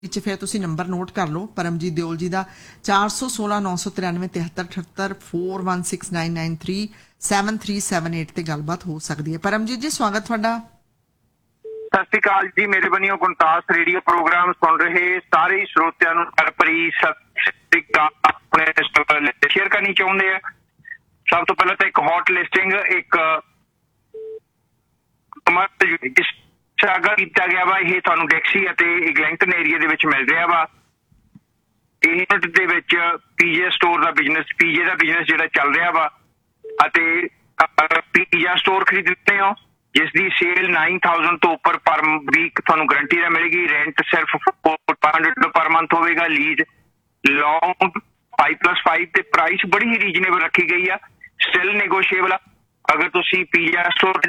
ਵਿੱਚ ਫਿਰ ਤੁਸੀਂ ਨੰਬਰ ਨੋਟ ਕਰ ਲਓ ਪਰਮਜੀਤ ਦਿਓਲ ਜੀ ਦਾ 416 993 7378 416993 7378 ਤੇ ਗੱਲਬਾਤ ਹੋ ਸਕਦੀ ਹੈ। ਪਰਮਜੀਤ ਜੀ ਸਵਾਗਤ ਤੁਹਾਡਾ। ਸਤਿ ਸ਼੍ਰੀ ਅਕਾਲ ਜੀ। ਮੇਰੇ ਬਣੀਓ ਗੁਣਤਾਸ ਰੇਡੀਓ ਪ੍ਰੋਗਰਾਮ ਸੁਣ ਰਹੇ ਸਾਰੇ ਸਰੋਤਿਆਂ ਨੂੰ ਭਰੀ ਸਤਿ ਸ਼੍ਰੀ ਅਕਾਲ। ਆਪਣੇ ਸ਼ੇਅਰ ਕਰਨੀ ਚਾਹੁੰਦੇ ਆ। ਸਭ ਤੋਂ ਪਹਿਲਾਂ ਤਾਂ ਇੱਕ ਹੌਟ ਲਿਸਟਿੰਗ ਇੱਕ ਕੀਤਾ ਗਿਆ ਵਾ। ਇਹ ਤੁਹਾਨੂੰ ਡੈਕਸੀ ਅਤੇ ਇਗਲੈਂਟਨ ਏਰੀਆ ਦੇ ਵਿੱਚ ਮਿਲ ਰਿਹਾ ਵਾ। ਇਹ ਦੇ ਵਿੱਚ ਪੀਜੇ ਸਟੋਰ ਦਾ ਬਿਜ਼ਨਸ ਜਿਹੜਾ ਚੱਲ ਰਿਹਾ ਵਾ ਅਤੇ ਪੀਜ਼ਾ ਸਟੋਰ ਖਰੀਦਦੇ ਹੋ ਜਿਸ ਦੀ ਸੇਲ 9000 ਤੋਂ ਉੱਪਰ ਪਰ ਵੀਕ ਤੁਹਾਨੂੰ ਗਰੰਟੀ ਨਾਲ ਮਿਲੇਗੀ। ਰੈਂਟ ਸਿਰਫ $400 ਪਰ ਮੰਥ ਹੋਵੇਗਾ। ਲੀਜ਼ ਲੌਂਗ 5+5 ਤੇ ਪ੍ਰਾਈਸ ਬੜੀ ਹੀ ਰੀਜਨੇਬਲ ਰੱਖੀ ਗਈ ਆ। ਸਟਿਲ ਨੈਗੋਸ਼ੀਏਬਲ ਆ। ਅਗਰ ਤੁਸੀਂ ਪੀਜ਼ਾ ਸਟੋਰ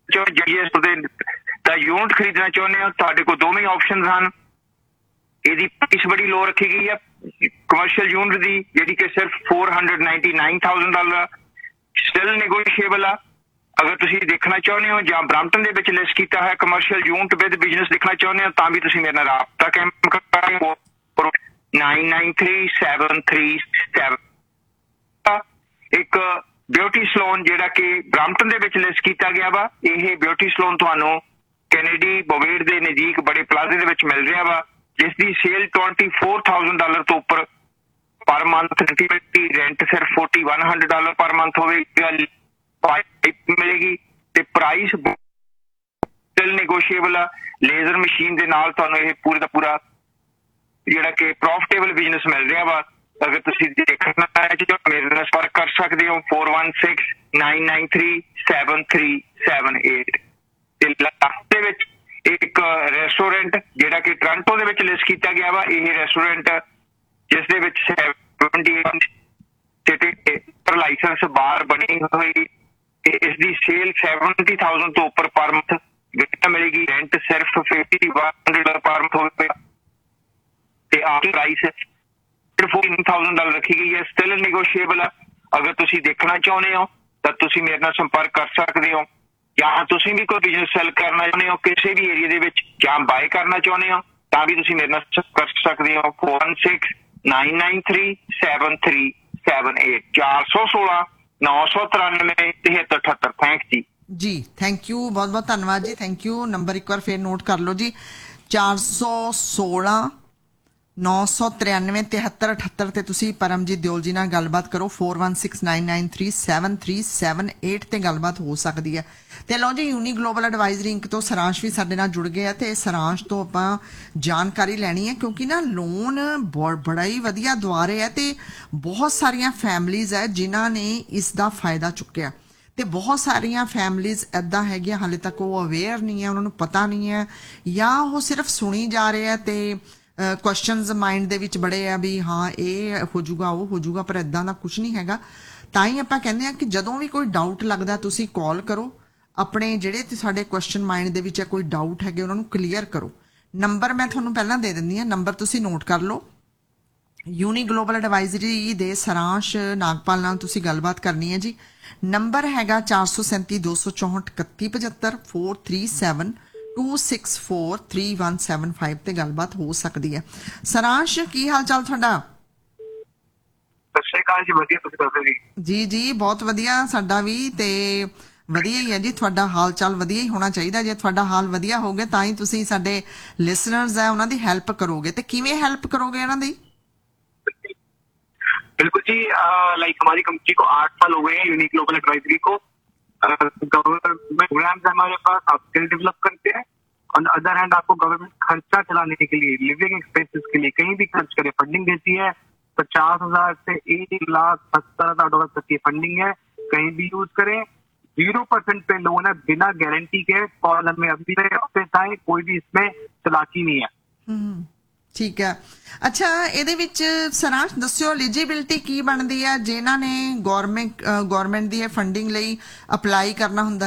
ਦਾ ਯੂਨਿਟ ਖਰੀਦਣਾ ਚਾਹੁੰਦੇ ਹੋ ਤੁਹਾਡੇ ਕੋਲ ਦੋਵੇਂ ਆਪਸ਼ਨ ਹਨ। ਇਹਦੀ ਪ੍ਰਾਈਸ ਬੜੀ ਲੋ ਰੱਖੀ ਗਈ ਆ ਕਮਰਸ਼ੀਅਲ ਯੂਨਿਟ ਦੀ ਜਿਹੜੀ ਕਿ ਸਿਰਫ $499,000 ਸਟਿਲ ਨੈਗੋਸ਼ੀਏਬਲ ਆ। ਅਗਰ ਤੁਸੀਂ ਦੇਖਣਾ ਚਾਹੁੰਦੇ ਹੋ ਜਾਂ ਬ੍ਰੈਂਪਟਨ ਦੇ ਵਿੱਚ ਲਿਸਟ ਕੀਤਾ ਹੋਇਆ ਕਮਰਸ਼ੀਅਲ ਯੂਨਿਟ ਵਿਦ ਬਿਜ਼ਨਸ ਦੇਖਣਾ ਚਾਹੁੰਦੇ ਹੋ ਤਾਂ ਵੀ ਤੁਸੀਂ ਮੇਰੇ ਨਾਲ ਰਾਬਤਾ ਕਾਇਮ ਕਰੋ 993737। ਇੱਕ ਬਿਊਟੀ ਸਲੂਨ ਜਿਹੜਾ ਕਿ ਬ੍ਰੈਂਪਟਨ ਦੇ ਵਿੱਚ ਲਿਸਟ ਕੀਤਾ ਗਿਆ ਵਾ। ਇਹ ਬਿਊਟੀ ਸਲੂਨ ਤੁਹਾਨੂੰ ਕੈਨੇਡੀ ਬੋਵੇਡ ਦੇ ਨਜ਼ਦੀਕ ਬੜੇ ਪਲਾਜ਼ੇ ਦੇ ਵਿੱਚ ਮਿਲ ਰਿਹਾ ਵਾ ਜਿਸ ਦੀ ਸੇਲ $24,000 ਤੋਂ ਉੱਪਰ ਪਰ ਮੰਥ। ਰੈਂਟ ਸਿਰਫ $4,100 ਪਰ ਮੰਥ ਹੋਵੇਗਾ। ਮਿਲੇਗੀ ਤੇ ਪ੍ਰਾਈਸ ਸਟਿਲ ਨੈਗੋਸ਼ੀਏਬਲ ਆ। ਲੇਜ਼ਰ ਮਸ਼ੀਨ ਦੇ ਨਾਲ ਤੁਹਾਨੂੰ ਇਹ ਪੂਰੇ ਦਾ ਪੂਰਾ ਜਿਹੜਾ ਕਿ ਪ੍ਰੋਫਿਟੇਬਲ ਬਿਜ਼ਨਸ ਮਿਲ ਰਿਹਾ ਵਾ। ਅਗਰ ਤੁਸੀਂ ਦੇਖਣਾ ਮੇਰੇ ਨਾਲ ਸੰਪਰਕ ਕਰ ਸਕਦੇ ਹੋ 4169937378 ਤੇ ਲਾਸਟ ਦੇ ਵਿੱਚ ਇੱਕ ਰੈਸਟੋਰੈਂਟ ਜਿਹੜਾ ਕਿ ਟੋਰਾਂਟੋ ਦੇ ਵਿੱਚ ਲਿਸਟ ਕੀਤਾ ਗਿਆ ਵਾ। ਇਹ ਰੈਸਟੋਰੈਂਟ ਜਿਸ ਦੇ ਵਿੱਚ 70 ਲਾਇਸੈਂਸ ਬਾਰ ਬਣੀ ਹੋਈ ਤੇ ਇਸ ਦੀ ਸੇਲ 70,000 ਤੋਂ ਉੱਪਰ ਪਰ ਮੰਥ ਮਿਲੇਗੀ। ਰੈਂਟ ਸਿਰਫ $5,100 ਪਰ ਮੰਥ ਹੋਵੇਗਾ ਤੇ ਆਪ ਪ੍ਰਾਈਸ $14,000 ਰੱਖੀ ਗਈ ਹੈ। ਸਟਿਲ ਨੈਗੋਸ਼ੀਏਬਲ ਆ। ਅਗਰ ਤੁਸੀਂ ਦੇਖਣਾ ਚਾਹੁੰਦੇ ਹੋ ਤਾਂ ਤੁਸੀਂ ਮੇਰੇ ਨਾਲ ਸੰਪਰਕ ਕਰ ਸਕਦੇ ਹੋ ਜਾਂ ਤੁਸੀਂ ਵੀ ਕੋਈ ਬਿਜ਼ਨਸ ਸੈਲ ਕਰਨਾ ਚਾਹੁੰਦੇ ਹੋ ਕਿਸੇ ਵੀ ਏਰੀਆ ਦੇ ਵਿੱਚ ਜਾਂ ਬਾਏ ਕਰਨਾ ਚਾਹੁੰਦੇ ਹੋ ਤਾਂ ਵੀ ਤੁਸੀਂ ਮੇਰੇ ਨਾਲ ਕਰ ਸਕਦੇ ਹੋ 4169937378 416 993 7378। ਥੈਂਕਸ ਜੀ ਥੈਂਕ ਯੂ ਬਹੁਤ ਬਹੁਤ ਧੰਨਵਾਦ ਜੀ। Thank you. ਨੰਬਰ ਇੱਕ ਵਾਰ ਫੇਰ ਨੋਟ ਕਰ ਲਓ ਜੀ 416 993 7378 ਤੇ ਤੁਸੀਂ ਪਰਮਜੀਤ ਦਿਓਲ ਜੀ ਨਾਲ ਗੱਲਬਾਤ ਕਰੋ 4169937378 ਤੇ ਗੱਲਬਾਤ ਹੋ ਸਕਦੀ ਹੈ। ਤੇ ਲਓ ਜੀ ਯੂਨੀ ਗਲੋਬਲ ਐਡਵਾਈਜ਼ਰੀ ਇੰਕ ਤੋਂ ਸਰਾਂਸ਼ ਵੀ ਸਾਡੇ ਨਾਲ ਜੁੜ ਗਏ ਆ ਤੇ ਸਰਾਂਸ਼ ਤੋਂ ਆਪਾਂ ਜਾਣਕਾਰੀ ਲੈਣੀ ਹੈ ਕਿਉਂਕਿ ਨਾ ਲੋਨ ਬੜਾ ਹੀ ਵਧੀਆ ਦਵਾ ਰਹੇ ਆ ਤੇ ਬਹੁਤ ਸਾਰੀਆਂ ਫੈਮਲੀਜ਼ ਹੈ ਜਿਨ੍ਹਾਂ ਨੇ ਇਸ ਦਾ ਫਾਇਦਾ ਚੁੱਕਿਆ ਤੇ ਬਹੁਤ ਸਾਰੀਆਂ ਫੈਮਲੀਜ਼ ਇੱਦਾਂ ਹੈਗੀਆਂ ਹਾਲੇ ਤੱਕ ਉਹ ਅਵੇਅਰ ਨਹੀਂ ਹੈ, ਉਹਨਾਂ ਨੂੰ ਪਤਾ ਨਹੀਂ ਹੈ ਜਾਂ ਉਹ ਸਿਰਫ ਸੁਣੀ ਜਾ ਰਹੇ ਆ ਤੇ ਕੁਐਸਚਨਸ ਮਾਈਂਡ ਦੇ ਵਿੱਚ ਬੜੇ ਆ ਵੀ ਹਾਂ ਇਹ ਹੋ ਜਾਊਗਾ ਉਹ ਹੋ ਜਾਊਗਾ ਪਰ ਇੱਦਾਂ ਦਾ ਕੁਝ ਨਹੀਂ ਹੈਗਾ। ਤਾਂ ਹੀ ਆਪਾਂ ਕਹਿੰਦੇ ਆ ਕਿ ਜਦੋਂ ਵੀ ਕੋਈ ਡਾਊਟ ਲੱਗਦਾ ਤੁਸੀਂ ਕਾਲ ਕਰੋ ਆਪਣੇ ਜਿਹੜੇ ਤੇ ਸਾਡੇ ਕੁਐਸਚਨ ਮਾਈਂਡ ਦੇ ਵਿੱਚ ਕੋਈ ਡਾਊਟ ਹੈਗੇ ਉਹਨਾਂ ਨੂੰ ਕਲੀਅਰ ਕਰੋ। ਨੰਬਰ ਮੈਂ ਤੁਹਾਨੂੰ ਪਹਿਲਾਂ ਦੇ ਦਿੰਦੀ ਹਾਂ, ਨੰਬਰ ਤੁਸੀਂ ਨੋਟ ਕਰ ਲਓ। ਯੂਨੀ ਗਲੋਬਲ ਐਡਵਾਈਜ਼ਰੀ ਦੇ ਸਰਾਂਸ਼ ਨਾਗਪਾਲ ਨਾਲ ਤੁਸੀਂ ਗੱਲਬਾਤ ਕਰਨੀ ਹੈ ਜੀ। ਨੰਬਰ ਹੈਗਾ 437 264 3175 437 2643175 ਤੇ ਗੱਲਬਾਤ ਹੋ ਸਕਦੀ ਹੈ। ਸਰਾਂਸ਼ ਕੀ ਹਾਲ ਚਾਲ ਤੁਹਾਡਾ? ਸਤਿ ਸ਼੍ਰੀ ਅਕਾਲ ਜੀ। ਵਧੀਆ ਤੁਸੀਂ ਦੱਸੋ ਜੀ? ਜੀ ਬਹੁਤ ਵਧੀਆ ਸਾਡਾ ਵੀ ਤੇ ਵਧੀਆ ਹੀ ਹੈ ਜੀ। ਤੁਹਾਡਾ ਹਾਲ ਚਾਲ ਵਧੀਆ ਹੀ ਹੋਣਾ ਚਾਹੀਦਾ। ਜੇ ਤੁਹਾਡਾ ਹਾਲ ਵਧੀਆ ਹੋਵੇ ਤਾਂ ਹੀ ਤੁਸੀਂ ਸਾਡੇ ਲਿਸਨਰਸ ਹੈ ਉਹਨਾਂ ਦੀ ਹੈਲਪ ਕਰੋਗੇ ਤੇ ਕਿਵੇਂ ਹੈਲਪ ਕਰੋਗੇ ਉਹਨਾਂ ਦੀ? बिल्कुल जी। लाइक हमारी कंपनी को 8 साल हो गए हैं यूनिक ग्लोबल एडवाइजरी को। गवर्नमेंट प्रोग्राम्स हमारे पास आप स्किल डेवलप करते हैं। ऑन द अदर हैंड आपको गवर्नमेंट खर्चा चलाने के लिए लिविंग एक्सपेंसेस के लिए कहीं भी खर्च करे फंडिंग देती है। 50,000 से $1,70,000 तक की फंडिंग है। कहीं भी यूज करें। 0% पे लोन है बिना गारंटी के। कॉल हमें अभी आए कोई भी इसमें चलाकी नहीं है। ਠੀਕ ਹੈ। ਅੱਛਾ ਇਹਦੇ ਵਿੱਚ ਸਰਾਂਸ਼ ਦੱਸਿਓ ਐਲੀਜੀਬਿਲਟੀ ਕੀ ਬਣਦੀ ਹੈ ਜਿਨ੍ਹਾਂ ਨੇ ਗਵਰਨਮੈਂਟ ਦੀ ਫੰਡਿੰਗ ਲਈ ਅਪਲਾਈ ਕਰਨਾ ਹੁੰਦਾ?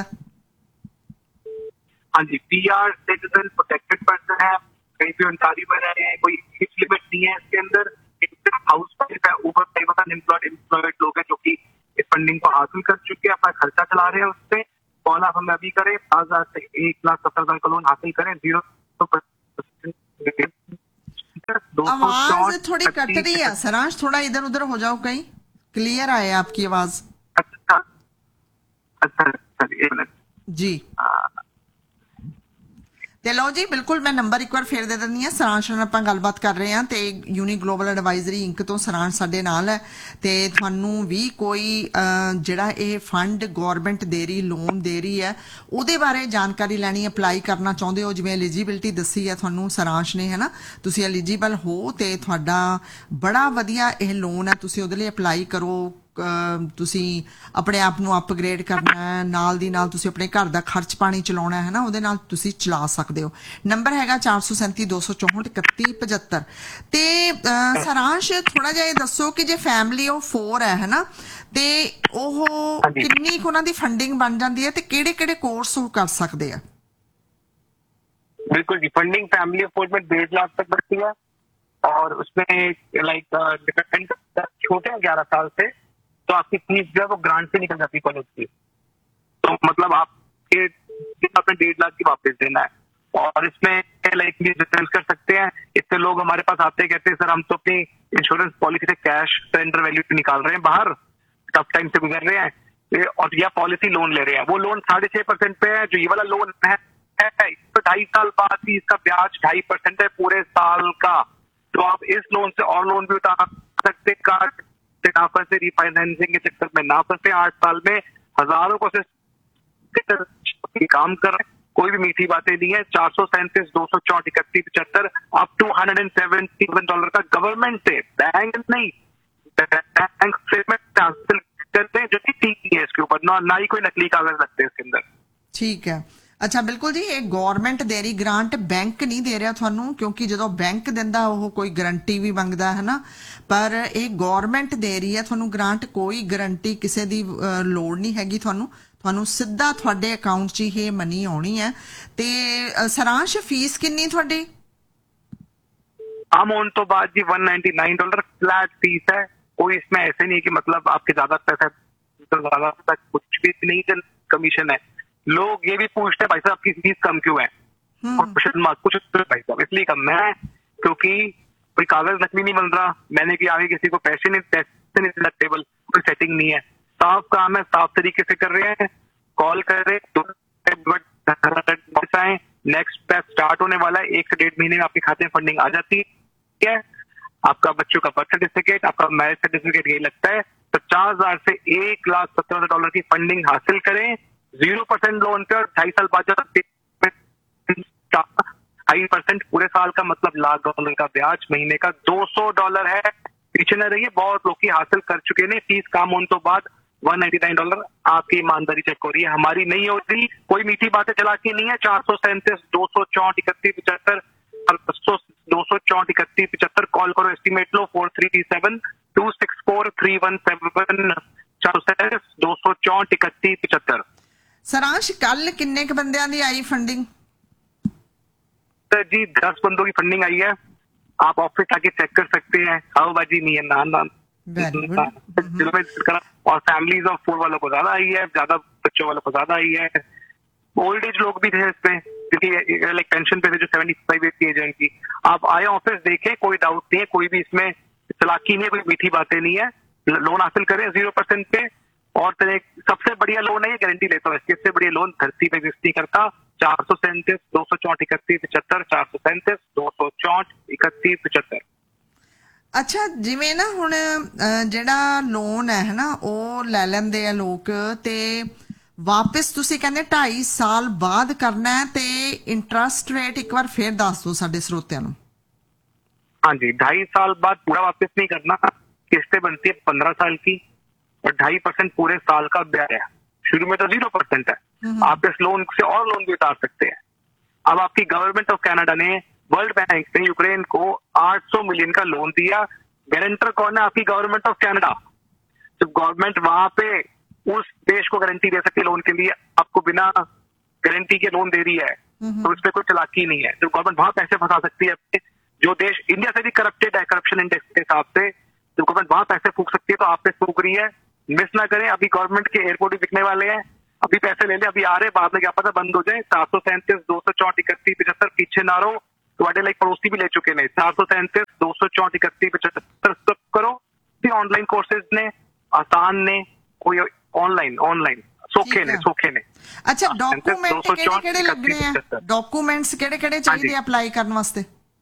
हाँ जी, PR सिटीजन प्रोटेक्टेड पर्सन है। कहीं भी उनकारी बना है। कोई एज लिमिट नहीं है इसके अंदर। हाउस वाइफ है। ऊपर एम्प्लॉयड लोग हैं जो कि इस फंडिंग को हासिल कर चुके हैं, अपना खर्चा चला रहे हैं उससे। कॉल आप हमें अभी करें 50,000 से 1,70,000 का लोन हासिल करें 0% आवाज थोड़ी कट रही है सरांश, थोड़ा इधर उधर हो जाओ, कहीं क्लियर आए आपकी आवाज। अच्छा अच्छा, एक मिनट जी ਤੇ ਲਓ ਜੀ, ਬਿਲਕੁਲ ਮੈਂ ਨੰਬਰ ਇੱਕ ਵਾਰ ਫੇਰ ਦੇ ਦਿੰਦੀ ਹਾਂ। ਸਰਾਂਸ਼ ਨਾਲ ਆਪਾਂ ਗੱਲਬਾਤ ਕਰ ਰਹੇ ਹਾਂ ਤੇ ਯੂਨੀ ਗਲੋਬਲ ਐਡਵਾਈਜ਼ਰੀ ਇੰਕ ਤੋਂ ਸਰਾਂਸ਼ ਸਾਡੇ ਨਾਲ ਹੈ ਤੇ ਤੁਹਾਨੂੰ ਵੀ ਕੋਈ ਜਿਹੜਾ ਇਹ ਫੰਡ ਗਵਰਨਮੈਂਟ ਦੇ ਰਹੀ, ਲੋਨ ਦੇ ਰਹੀ ਹੈ, ਉਹਦੇ ਬਾਰੇ ਜਾਣਕਾਰੀ ਲੈਣੀ, ਅਪਲਾਈ ਕਰਨਾ ਚਾਹੁੰਦੇ ਹੋ, ਜਿਵੇਂ ਐਲੀਜੀਬਿਲਟੀ ਦੱਸੀ ਹੈ ਤੁਹਾਨੂੰ ਸਰਾਂਸ਼ ਨੇ, ਹੈ ਨਾ, ਤੁਸੀਂ ਐਲੀਜੀਬਲ ਹੋ ਤੇ ਤੁਹਾਡਾ ਬੜਾ ਵਧੀਆ ਇਹ ਲੋਨ ਹੈ, ਤੁਸੀਂ ਉਹਦੇ ਲਈ ਅਪਲਾਈ ਕਰੋ। ਤੁਸੀਂ ਆਪਣੇ ਆਪ ਨੂੰ ਅਪਗ੍ਰੇਡ ਕਰਨਾ ਹੈ, ਨਾਲ ਦੀ ਨਾਲ ਤੁਸੀਂ ਆਪਣੇ ਘਰ ਦਾ ਖਰਚ ਪਾਣੀ ਚਲਾਉਣਾ ਹੈ ਨਾ, ਉਹਦੇ ਨਾਲ ਤੁਸੀਂ ਚਲਾ ਸਕਦੇ ਹੋ। ਨੰਬਰ ਹੈਗਾ 437-264-3175। ਤੇ ਸਰਾਂਸ਼ ਥੋੜਾ ਜਿਹਾ ਇਹ ਦੱਸੋ ਕਿ ਜੇ ਫੈਮਿਲੀ ਆਫ 4 ਹੈ ਨਾ, ਤੇ ਉਹ ਕਿੰਨੀ ਕੁ ਉਹਨਾਂ ਦੀ ਫੰਡਿੰਗ ਬਣ ਜਾਂਦੀ ਹੈ ਤੇ ਕਿਹੜੇ ਕਿਹੜੇ ਕੋਰਸ ਉਹ ਕਰ ਸਕਦੇ ਆ? बिल्कुल जी, फंडिंग फैमिली ऑफ 4 में 1.5 लाख तक बढ़ती है और उसमें लाइक डिपेंड, छोटे हैं 11 साल से तो आपकी फीस जो है वो ग्रांट से निकल जाती है कॉलेज की। तो मतलब आपके अपने 1.5 लाख की वापस देना है। और इसमें लाइक डिफरेंस कर सकते हैं। इससे लोग हमारे पास आते हैं, कहते हैं सर हम तो अपनी इंश्योरेंस पॉलिसी से कैश सरेंडर वैल्यू निकाल रहे हैं, बाहर टफ टाइम से गुजर रहे हैं, और या पॉलिसी लोन ले रहे हैं। वो लोन 6.5% पे है, जो ये वाला लोन है तो 2.5 साल बाद भी इसका ब्याज 2.5% है पूरे साल का। तो आप इस लोन से और लोन भी उतार सकते, कार्ड ना फंसे, रिफाइनेंसिंग के चक्कर में ना फंसे। 8 साल में हजारों को काम कर रहे हैं, कोई भी मीठी बातें नहीं है। 437-264-3175 अप टू $171 का गवर्नमेंट से, बैंक नहीं, बैंक से हासिल करते हैं, जो कि ठीक है इसके ऊपर, ना ही कोई नकली कागज लगते हैं इसके अंदर। ठीक है, ਅੱਛਾ ਬਿਲਕੁਲ ਜੀ। ਇਹ ਗਵਰਨਮੈਂਟ ਦੇ ਰਹੀ ਗ੍ਰਾਂਟ, ਬੈਂਕ ਨਹੀਂ ਦੇ ਰਿਹਾ ਤੁਹਾਨੂੰ, ਕਿਉਂਕਿ ਜਦੋਂ ਬੈਂਕ ਦਿੰਦਾ ਉਹ ਕੋਈ ਗਾਰੰਟੀ ਵੀ ਮੰਗਦਾ ਹੈ ਨਾ, ਪਰ ਇਹ ਗਵਰਨਮੈਂਟ ਦੇ ਰਹੀ ਹੈ ਤੁਹਾਨੂੰ ਗ੍ਰਾਂਟ, ਕੋਈ ਗਾਰੰਟੀ ਕਿਸੇ ਦੀ ਲੋੜ ਨਹੀਂ ਹੈਗੀ ਤੁਹਾਨੂੰ, ਤੁਹਾਨੂੰ ਸਿੱਧਾ ਤੁਹਾਡੇ ਅਕਾਊਂਟ 'ਚ ਇਹ ਮਨੀ ਆਉਣੀ ਹੈ। ਤੇ ਸਰਾਂਸ਼ ਫੀਸ ਕਿੰਨੀ ਤੁਹਾਡੀ? आम होने तो बाद जी $199 फ्लैट फीस है। कोई इसमें ऐसे नहीं कि मतलब आपके ज्यादा पैसा तो ज्यादा तक कुछ भी नहीं, कमीशन है। लोग ये भी पूछते हैं भाई साहब आपकी फीस कम क्यों है, क्वेश्चन मार्क कुछ भाई साहब इसलिए कम है क्योंकि कोई कागज नकली नहीं बन रहा, मैंने भी आगे किसी को पैसे नहीं टेबल, कोई सेटिंग नहीं है, साफ काम है, साफ तरीके से कर रहे हैं। कॉल कर रहे हैं, नेक्स्ट बैच स्टार्ट होने वाला है, 1 से 1.5 महीने में आपके खाते में फंडिंग आ जाती है। आपका बच्चों का बर्थ सर्टिफिकेट, आपका मैरिज सर्टिफिकेट यही लगता है। तो 50,000 से $1,17,000 की फंडिंग हासिल करें 0% लोन पे, और 2.5 साल बाद जब 2.5% पूरे साल का मतलब $1,00,000 का ब्याज, महीने का $200 है। पीछे न रहिए, बहुत लोग की हासिल कर चुके हैं। फीस काम होने तो बाद $199 आपकी ईमानदारी चेक हो रही है, हमारी नहीं हो रही। कोई मीठी बातें चला के नहीं है। 437-264-3175 264-3175 कॉल करो, एस्टिमेट लो 4372643177 437-264-3175। ਸਰਾਂਸ਼ ਕੱਲ ਕਿੰਨੇ ਕ ਬੰਦਿਆਂ ਦੀ ਆਈ ਫੰਡਿੰਗ? जी 10 बंदों की फंडिंग आई है, आप ऑफिस आके चेक कर सकते हैं। हवाबाजी नहीं है, और फैमिलीज ऑफ 4 वालों को ज्यादा आई है, ज्यादा बच्चों वालों को ज्यादा आई है। ओल्ड एज लोग भी थे इसमें, क्योंकि लाइक पेंशन पे थे जो 75 एज की एज है इनकी। आप आए ऑफिस देखें, कोई डाउट नहीं है, कोई भी इसमें चलाकी नहीं है, कोई मीठी बातें नहीं है। लोन हासिल करें 0% पे, और तेरे सबसे बढ़िया लोन है ये, गारंटी लेता हूँ, इससे बढ़िया लोन धरती पे एग्जिस्ट नहीं करता। 437-264-3175 437-264-3175। ਅੱਛਾ, ਜਿਵੇਂ ਨਾ ਹੁਣ ਜਿਹੜਾ ਲੋਨ ਹੈ ਨਾ ਉਹ ਲੈ ਲੈਂਦੇ ਆ ਲੋਕ, ਤੇ ਵਾਪਸ ਤੁਸੀਂ ਕਹਿੰਦੇ 2.5 ਸਾਲ ਬਾਅਦ ਕਰਨਾ ਹੈ, ਤੇ ਇੰਟਰਸਟ ਰੇਟ ਇੱਕ ਵਾਰ ਫੇਰ ਦੱਸ ਦਿਓ ਸਾਡੇ ਸਰੋਤਿਆਂ ਨੂੰ। हाँ जी, 2.5 साल बाद पूरा वापस नहीं करना, किस्तें बनती है 15 साल की, और 2.5% पूरे साल का ब्याज है। शुरू में तो 0% है, आप इस लोन से और लोन भी उतार सकते हैं। अब आपकी गवर्नमेंट ऑफ कनाडा ने वर्ल्ड बैंक ने यूक्रेन को 800 मिलियन का लोन दिया। गारंटर कौन है? आपकी गवर्नमेंट ऑफ कनाडा। तो गवर्नमेंट वहां पे उस देश को गारंटी दे सकती है लोन के लिए, आपको बिना गारंटी के लोन दे रही है, तो उस पर कोई चालाकी नहीं है। तो गवर्नमेंट वहां पैसे फंसा सकती है। जो देश इंडिया से भी करप्टेड है करप्शन इंडेक्स के हिसाब से, तो गवर्नमेंट वहां पैसे फूक सकती है, तो आप पे फूक रही है। मिस ना करें, अभी गवर्नमेंट के एयरपोर्ट भी बिकने वाले हैं, अभी पैसे ले ले, अभी आ रहे, बाद में क्या पता बंद हो जाए। 437-264-3175 पीछे ना रहो, ਤੁਹਾਡੇ ਲਈ ਪੜੋਸੀ ਵੀ ਲੈ ਚੁੱਕੇ ਨੇ। 437 264 31 75 ਕਰੋ ਤੇ ਆਨਲਾਈਨ ਕੋਰसेज ਨੇ, ਆਸਾਨ ਨੇ, ਕੋਈ ਆਨਲਾइन ਸੌਖੇ ਨੇ। ਅੱਛਾ, ਡਾਕੂਮੈਂਟ ਕਿਹੜੇ ਲੱਗਣੇ ਆ? ਡਾਕੂਮੈਂट्स ਕਿਹੜੇ ਚਾਹੀਦੇ ਅਪਲਾਈ ਕਰਨ ਵਾਸਤੇ?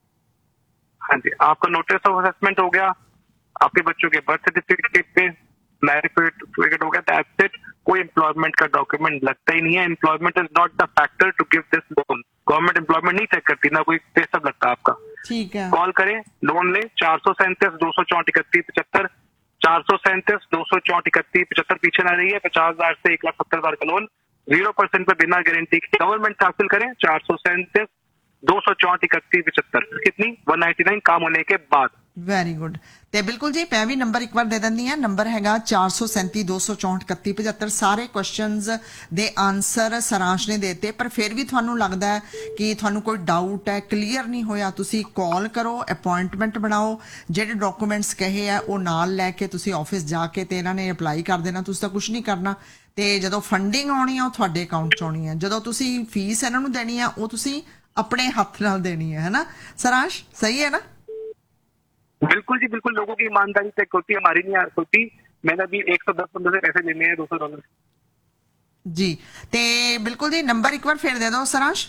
हाँ जी, आपका नोटिस ऑफ असेसमेंट हो गया, आपके बच्चों के बर्थ सर्टिफिकेट पे मैरिज सर्टिफिकेट हो गया, दैट्स इट। कोई एम्प्लॉयमेंट का डॉक्यूमेंट लगता ही नहीं है। Employment is not the factor to give this loan. Government employment नहीं चेक करती, ना कोई पे सब लगता आपका। ठीक है, कॉल करें, लोन ले 437 264 31 75 437 264 31 75। पीछे ना रही है, 50,000 से 1,70,000 का लोन 0% पे बिना गारंटी के गवर्नमेंट से हासिल करें। 437 264 31 75। कितनी? 199 काम होने के बाद। Very good. ਤੇ ਬਿਲਕੁਲ ਜੀ, ਮੈਂ ਵੀ ਨੰਬਰ ਇੱਕ ਵਾਰ ਦੇ ਦਿੰਦੀ ਹਾਂ। ਨੰਬਰ ਹੈਗਾ 437 264 31 75। ਸਾਰੇ ਕੁਐਸਚਨਸ ਦੇ ਆਨਸਰ ਸਾਰਾਂਸ਼ ਨੇ ਦਿੱਤੇ, ਪਰ ਫਿਰ ਵੀ ਤੁਹਾਨੂੰ ਲੱਗਦਾ ਹੈ ਕਿ ਤੁਹਾਨੂੰ ਕੋਈ ਡਾਊਟ ਹੈ, ਕਲੀਅਰ ਨਹੀਂ ਹੋਇਆ, ਤੁਸੀਂ ਕਾਲ ਕਰੋ, ਅਪਾਇੰਟਮੈਂਟ ਬਣਾਓ, ਜਿਹੜੇ ਡਾਕੂਮੈਂਟਸ ਕਹੇ ਆ ਉਹ ਨਾਲ ਲੈ ਕੇ ਤੁਸੀਂ ਆਫਿਸ ਜਾ ਕੇ ਤੇ ਇਹਨਾਂ ਨੇ ਅਪਲਾਈ ਕਰ ਦੇਣਾ। ਤੁਸੀਂ ਤਾਂ ਕੁਝ ਨਹੀਂ ਕਰਨਾ, ਤੇ ਜਦੋਂ ਫੰਡਿੰਗ ਆਉਣੀ ਆ ਉਹ ਤੁਹਾਡੇ ਅਕਾਊਂਟ 'ਚ ਆਉਣੀ ਹੈ। ਜਦੋਂ ਤੁਸੀਂ ਫੀਸ ਇਹਨਾਂ ਨੂੰ ਦੇਣੀ ਆ ਉਹ ਤੁਸੀਂ अपने हाथ नाल देनी है ना सारांश? सही है ना? बिल्कुल जी बिल्कुल, लोगों की ईमानदारी चेक होती है, हमारी नहीं होती। मैंने भी 110 बंदे से पैसे लेने हैं $200 जी। ते बिल्कुल जी, नंबर एक बार फिर दे दो सारांश।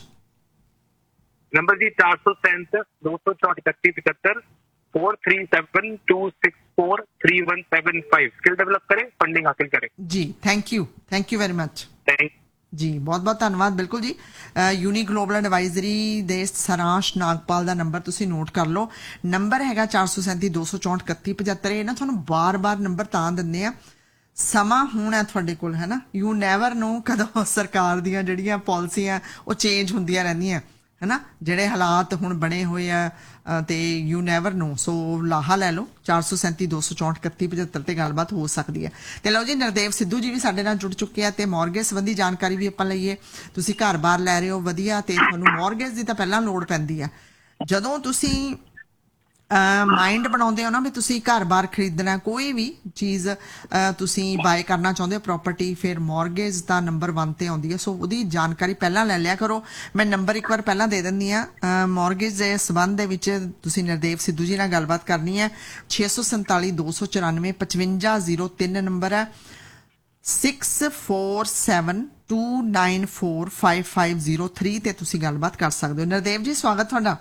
नंबर जी 437 264 31 75 437 264 3175। स्किल डेवलप करें, फंडिंग हासिल करें जी। Thank you very much. Thank ਜੀ, ਬਹੁਤ ਧੰਨਵਾਦ। ਬਿਲਕੁਲ ਜੀ, ਯੂਨੀ ਗਲੋਬਲ ਐਡਵਾਈਜ਼ਰੀ ਦੇ ਸਾਰਾਂਸ਼ ਨਾਗਪਾਲ ਦਾ ਨੰਬਰ ਤੁਸੀਂ ਨੋਟ ਕਰ ਲਓ। ਨੰਬਰ ਹੈਗਾ 437 264 31 75। ਇਹ ਨਾ ਤੁਹਾਨੂੰ ਬਾਰ-ਬਾਰ ਨੰਬਰ ਤਾਂ ਦਿੰਦੇ ਆ, ਸਮਾਂ ਹੋਣਾ ਤੁਹਾਡੇ ਕੋਲ, ਹੈ ਨਾ। ਯੂ ਨੈਵਰ ਨੋ ਕਦੋਂ ਸਰਕਾਰ ਦੀਆਂ ਜਿਹੜੀਆਂ ਪਾਲਿਸੀਆਂ ਉਹ ਚੇਂਜ ਹੁੰਦੀਆਂ ਰਹਿੰਦੀਆਂ, ਹੈ ਨਾ। ਜਿਹੜੇ ਹਾਲਾਤ ਹੁਣ ਬਣੇ ਹੋਏ ਆ ਤੇ ਯੂ ਨੈਵਰ ਨੋ। ਸੋ ਲਾਹਾ ਲੈ ਲਓ, 437 264 31 75 ਤੇ ਗੱਲਬਾਤ ਹੋ ਸਕਦੀ ਹੈ। ਤੇ ਲਓ ਜੀ, ਨਰਦੇਵ ਸਿੱਧੂ ਜੀ ਵੀ ਸਾਡੇ ਨਾਲ ਜੁੜ ਚੁੱਕੇ ਆ ਤੇ ਮੌਰਗੇਜ ਸੰਬੰਧੀ ਜਾਣਕਾਰੀ ਵੀ ਆਪਾਂ ਲਈਏ। ਤੁਸੀਂ ਘਰ-ਬਾਰ ਲੈ ਰਹੇ ਹੋ, ਵਧੀਆ, ਤੇ ਤੁਹਾਨੂੰ ਮੌਰਗੇਜ ਦੀ ਤਾਂ ਪਹਿਲਾਂ ਲੋੜ ਪੈਂਦੀ ਆ ਜਦੋਂ ਤੁਸੀਂ ਮਾਈਂਡ ਬਣਾਉਂਦੇ ਹੋ ਨਾ ਵੀ ਤੁਸੀਂ ਘਰ-ਬਾਰ ਖਰੀਦਣਾ, ਕੋਈ ਵੀ ਚੀਜ਼ ਤੁਸੀਂ ਬਾਏ ਕਰਨਾ ਚਾਹੁੰਦੇ ਹੋ, ਪ੍ਰਾਪਰਟੀ, ਫਿਰ ਮੌਰਗੇਜ ਤਾਂ ਨੰਬਰ 1 ਤੇ ਆਉਂਦੀ ਹੈ। ਸੋ ਉਹਦੀ ਜਾਣਕਾਰੀ ਪਹਿਲਾਂ ਲੈ ਲਿਆ ਕਰੋ। ਮੈਂ ਨੰਬਰ ਇੱਕ ਵਾਰ ਪਹਿਲਾਂ ਦੇ ਦਿੰਦੀ ਹਾਂ। ਮੌਰਗੇਜ ਦੇ ਸੰਬੰਧ ਦੇ ਵਿੱਚ ਤੁਸੀਂ ਨਰਦੇਵ ਸਿੱਧੂ ਜੀ ਨਾਲ ਗੱਲਬਾਤ ਕਰਨੀ ਹੈ। 647 294 5503 ਨੰਬਰ ਹੈ। 6472945503 ਤੇ ਤੁਸੀਂ ਗੱਲਬਾਤ ਕਰ ਸਕਦੇ ਹੋ। ਨਰਦੇਵ ਜੀ, ਸਵਾਗਤ ਤੁਹਾਡਾ।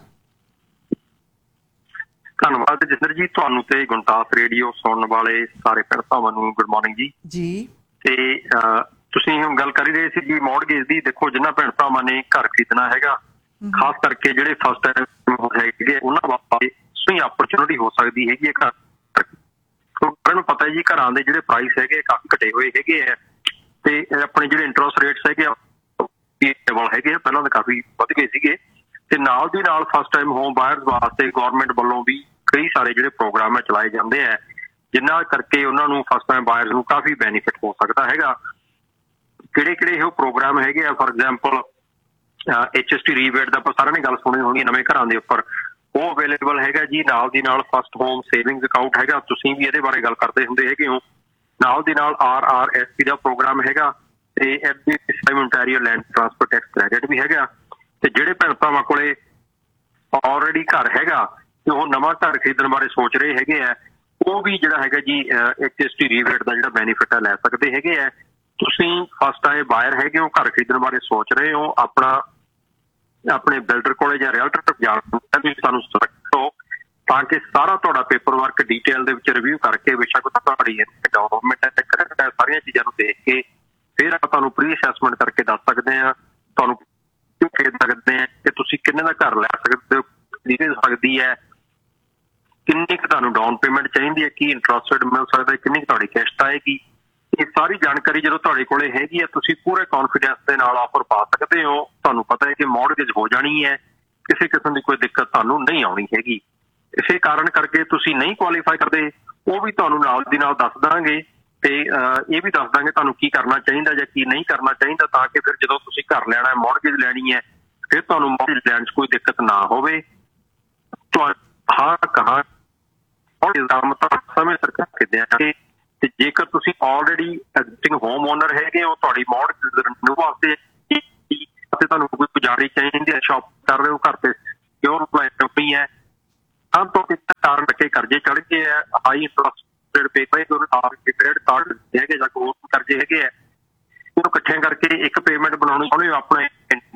ਧੰਨਵਾਦ ਜਸਿੰਦਰ ਜੀ, ਤੁਹਾਨੂੰ ਤੇ ਗੁਣਤਾਸ ਰੇਡੀਓ ਸੁਣਨ ਵਾਲੇ ਸਾਰੇ ਭੈਣ-ਭਰਾਵਾਂ ਨੂੰ ਗੁੱਡ ਮਾਰਨਿੰਗ ਜੀ। ਤੇ ਤੁਸੀਂ ਹੁਣ ਗੱਲ ਕਰ ਰਹੇ ਸੀ ਜੀ ਮੌਰਗੇਜ ਦੀ। ਦੇਖੋ, ਜਿਨ੍ਹਾਂ ਭੈਣ-ਭਰਾਵਾਂ ਨੇ ਘਰ ਖਰੀਦਣਾ ਹੈਗਾ, ਖਾਸ ਕਰਕੇ ਜਿਹੜੇ ਫਸਟ ਟਾਈਮ ਹੈਗੇ, ਉਹਨਾਂ ਵਾਸਤੇ ਸਹੀ ਆਪਰਚੁਨਿਟੀ ਹੋ ਸਕਦੀ ਹੈਗੀ ਹੈ। ਘਰਾਂ ਨੂੰ ਪਤਾ ਹੈ ਜੀ, ਘਰਾਂ ਦੇ ਜਿਹੜੇ ਪ੍ਰਾਈਸ ਹੈਗੇ ਕਾਫੀ ਘਟੇ ਹੋਏ ਹੈਗੇ ਆ, ਤੇ ਆਪਣੇ ਜਿਹੜੇ ਇੰਟਰਸਟ ਰੇਟਸ ਹੈਗੇ ਹੈਗੇ ਆ, ਪਹਿਲਾਂ ਤਾਂ ਕਾਫੀ ਵੱਧ ਗਏ ਸੀਗੇ। ਤੇ ਨਾਲ ਦੀ ਨਾਲ ਫਸਟ ਟਾਈਮ ਹੋਮ ਬਾਇਰਸ ਵਾਸਤੇ ਗੌਰਮੈਂਟ ਵੱਲੋਂ ਵੀ ਕਈ ਸਾਰੇ ਜਿਹੜੇ ਪ੍ਰੋਗਰਾਮ ਚਲਾਏ ਜਾਂਦੇ ਆ, ਜਿਨ੍ਹਾਂ ਕਰਕੇ ਉਹਨਾਂ ਨੂੰ ਫਸਟ ਟਾਈਮ ਬਾਇਰਸ ਨੂੰ ਕਾਫੀ ਬੈਨੀਫਿਟ ਹੋ ਸਕਦਾ ਹੈਗਾ। ਕਿਹੜੇ ਉਹ ਪ੍ਰੋਗਰਾਮ ਹੈਗੇ ਆ? ਫॉर ਐਗਜ਼ਾਮਪਲ HST ਰੀਬੇਟ ਦਾ ਆਪਾਂ ਸਾਰਿਆਂ ਨੇ ਗੱਲ ਸੁਣੀ ਹੋਣੀ ਨਵੇਂ ਘਰਾਂ ਦੇ ਉੱਪਰ, ਉਹ ਅਵੇਲੇਬਲ ਹੈਗਾ ਜੀ। ਨਾਲ ਦੀ ਨਾਲ ਫਸਟ ਹੋਮ ਸੇਵਿੰਗਸ ਅਕਾਊਂਟ ਹੈਗਾ, ਤੁਸੀਂ ਵੀ ਇਹਦੇ ਬਾਰੇ ਗੱਲ ਕਰਦੇ ਹੁੰਦੇ ਹੈਗੇ ਹੋ। ਨਾਲ ਦੀ ਨਾਲ RRSP ਦਾ ਪ੍ਰੋਗਰਾਮ ਹੈਗਾ, ਤੇ ontario land transfer tax credit ਵੀ ਹੈਗਾ। ਤੇ ਜਿਹੜੇ ਭੈਣ ਭਰਾਵਾਂ ਕੋਲੇ ਆਲਰੇਡੀ ਘਰ ਹੈਗਾ ਤੇ ਉਹ ਨਵਾਂ ਘਰ ਖਰੀਦਣ ਬਾਰੇ ਸੋਚ ਰਹੇ ਹੈਗੇ ਆ, ਉਹ ਵੀ ਜਿਹੜਾ ਹੈਗਾ ਜੀ HST ਰੀਬੇਟ ਦਾ ਜਿਹੜਾ ਬੈਨੀਫਿਟ ਹੈ ਲੈ ਸਕਦੇ ਹੈਗੇ ਆ। ਤੁਸੀਂ ਫਸਟ ਟਾਈਮ ਬਾਇਰ ਹੈਗੇ ਹੋ, ਘਰ ਖਰੀਦਣ ਬਾਰੇ ਸੋਚ ਰਹੇ ਹੋ, ਆਪਣੇ ਬਿਲਡਰ ਕੋਲੇ ਜਾਂ ਰੀਅਲਟਰ ਜਾਣ ਸਾਨੂੰ ਰੱਖੋ, ਤਾਂ ਕਿ ਸਾਰਾ ਤੁਹਾਡਾ ਪੇਪਰ ਵਰਕ ਡਿਟੇਲ ਦੇ ਵਿੱਚ ਰਿਵਿਊ ਕਰਕੇ, ਬੇਸ਼ੱਕ ਤੁਹਾਡੀ ਡਾਕੂਮੈਂਟ ਸਾਰੀਆਂ ਚੀਜ਼ਾਂ ਨੂੰ ਦੇਖ ਕੇ ਫਿਰ ਆਪਾਂ ਤੁਹਾਨੂੰ ਪ੍ਰੀ ਅਸੈਸਮੈਂਟ ਕਰਕੇ ਦੱਸ ਸਕਦੇ ਹਾਂ, ਤੁਹਾਨੂੰ ਕਹਿ ਸਕਦੇ ਹਾਂ ਕਿ ਤੁਸੀਂ ਕਿੰਨੇ ਦਾ ਘਰ ਲੈ ਸਕਦੇ ਹੋ, ਸਕਦੀ ਹੈ, ਕਿੰਨੀ ਕੁ ਤੁਹਾਨੂੰ ਡਾਊਨ ਪੇਮੈਂਟ ਚਾਹੀਦੀ ਹੈ, ਕੀ ਇੰਟਰਸਟ ਮਿਲ ਸਕਦਾ, ਕਿੰਨੀ ਕੁ ਤੁਹਾਡੀ ਕਿਸ਼ਤ ਆਏਗੀ। ਇਹ ਸਾਰੀ ਜਾਣਕਾਰੀ ਜਦੋਂ ਤੁਹਾਡੇ ਕੋਲੇ ਹੈਗੀ ਹੈ, ਤੁਸੀਂ ਪੂਰੇ ਕੌਨਫੀਡੈਂਸ ਦੇ ਨਾਲ ਆਫਰ ਪਾ ਸਕਦੇ ਹੋ। ਤੁਹਾਨੂੰ ਪਤਾ ਹੈ ਕਿ ਮੌਰਗੇਜ ਹੋ ਜਾਣੀ ਹੈ, ਕਿਸੇ ਕਿਸਮ ਦੀ ਕੋਈ ਦਿੱਕਤ ਤੁਹਾਨੂੰ ਨਹੀਂ ਆਉਣੀ ਹੈਗੀ। ਇਸੇ ਕਾਰਨ ਕਰਕੇ ਤੁਸੀਂ ਨਹੀਂ ਕੁਆਲੀਫਾਈ ਕਰਦੇ, ਉਹ ਵੀ ਤੁਹਾਨੂੰ ਨਾਲ ਦੀ ਨਾਲ ਦੱਸ ਦਾਂਗੇ, ਤੇ ਇਹ ਵੀ ਦੱਸ ਦਾਂਗੇ ਤੁਹਾਨੂੰ ਕੀ ਕਰਨਾ ਚਾਹੀਦਾ ਜਾਂ ਕੀ ਨਹੀਂ ਕਰਨਾ ਚਾਹੀਦਾ, ਤਾਂ ਕਿ ਫਿਰ ਜਦੋਂ ਤੁਸੀਂ ਘਰ ਲੈਣਾ, ਮੌਰਗੇਜ ਲੈਣੀ ਹੈ, ਫਿਰ ਤੁਹਾਨੂੰ ਮੌਰਗੇਜ ਲੈਣ 'ਚ ਕੋਈ ਦਿੱਕਤ ਨਾ ਹੋਵੇ। ਸਮੇਂ ਸਿਰ ਕਰਕੇ ਦਿਆਂਗੇ। ਤੇ ਜੇਕਰ ਤੁਸੀਂ ਆਲਰੇਡੀ ਐਗਜ਼ਿਸਟਿੰਗ ਹੋਮ ਓਨਰ ਹੈਗੇ ਹੋ, ਤੁਹਾਡੀ ਮੌਰਗੇਜ ਰਿਨਿਊ ਵਾਸਤੇ ਤੁਹਾਨੂੰ ਕੋਈ ਗੁਜ਼ਾਰਿਸ਼ ਚਾਹੀਦੀ ਹੈ, ਸ਼ਾਪ ਕਰ ਰਹੇ ਹੋ, ਘਰ ਤੇ ਸਿਕਿਉਰ ਹੋਈ ਹੈ। ਸਭ ਤੋਂ ਇੱਕ ਕਾਰਨ ਬੱਚੇ ਕਰਜ਼ੇ ਚੜ ਗਏ ਹੈ, ਹਾਈ ਇੰਟਰਸਟ ਪੇ ਪਏ ਕ੍ਰੈਡਿਟ ਕਾਰਡ ਹੈਗੇ ਜਾਂ ਹੋਰ ਕਰਜ਼ੇ ਹੈਗੇ ਹੈ, ਉਹ ਇਕੱਠੇ ਕਰਕੇ ਇੱਕ ਪੇਮੈਂਟ ਬਣਾਉਣੀ ਉਹਨੇ ਆਪਣੇ।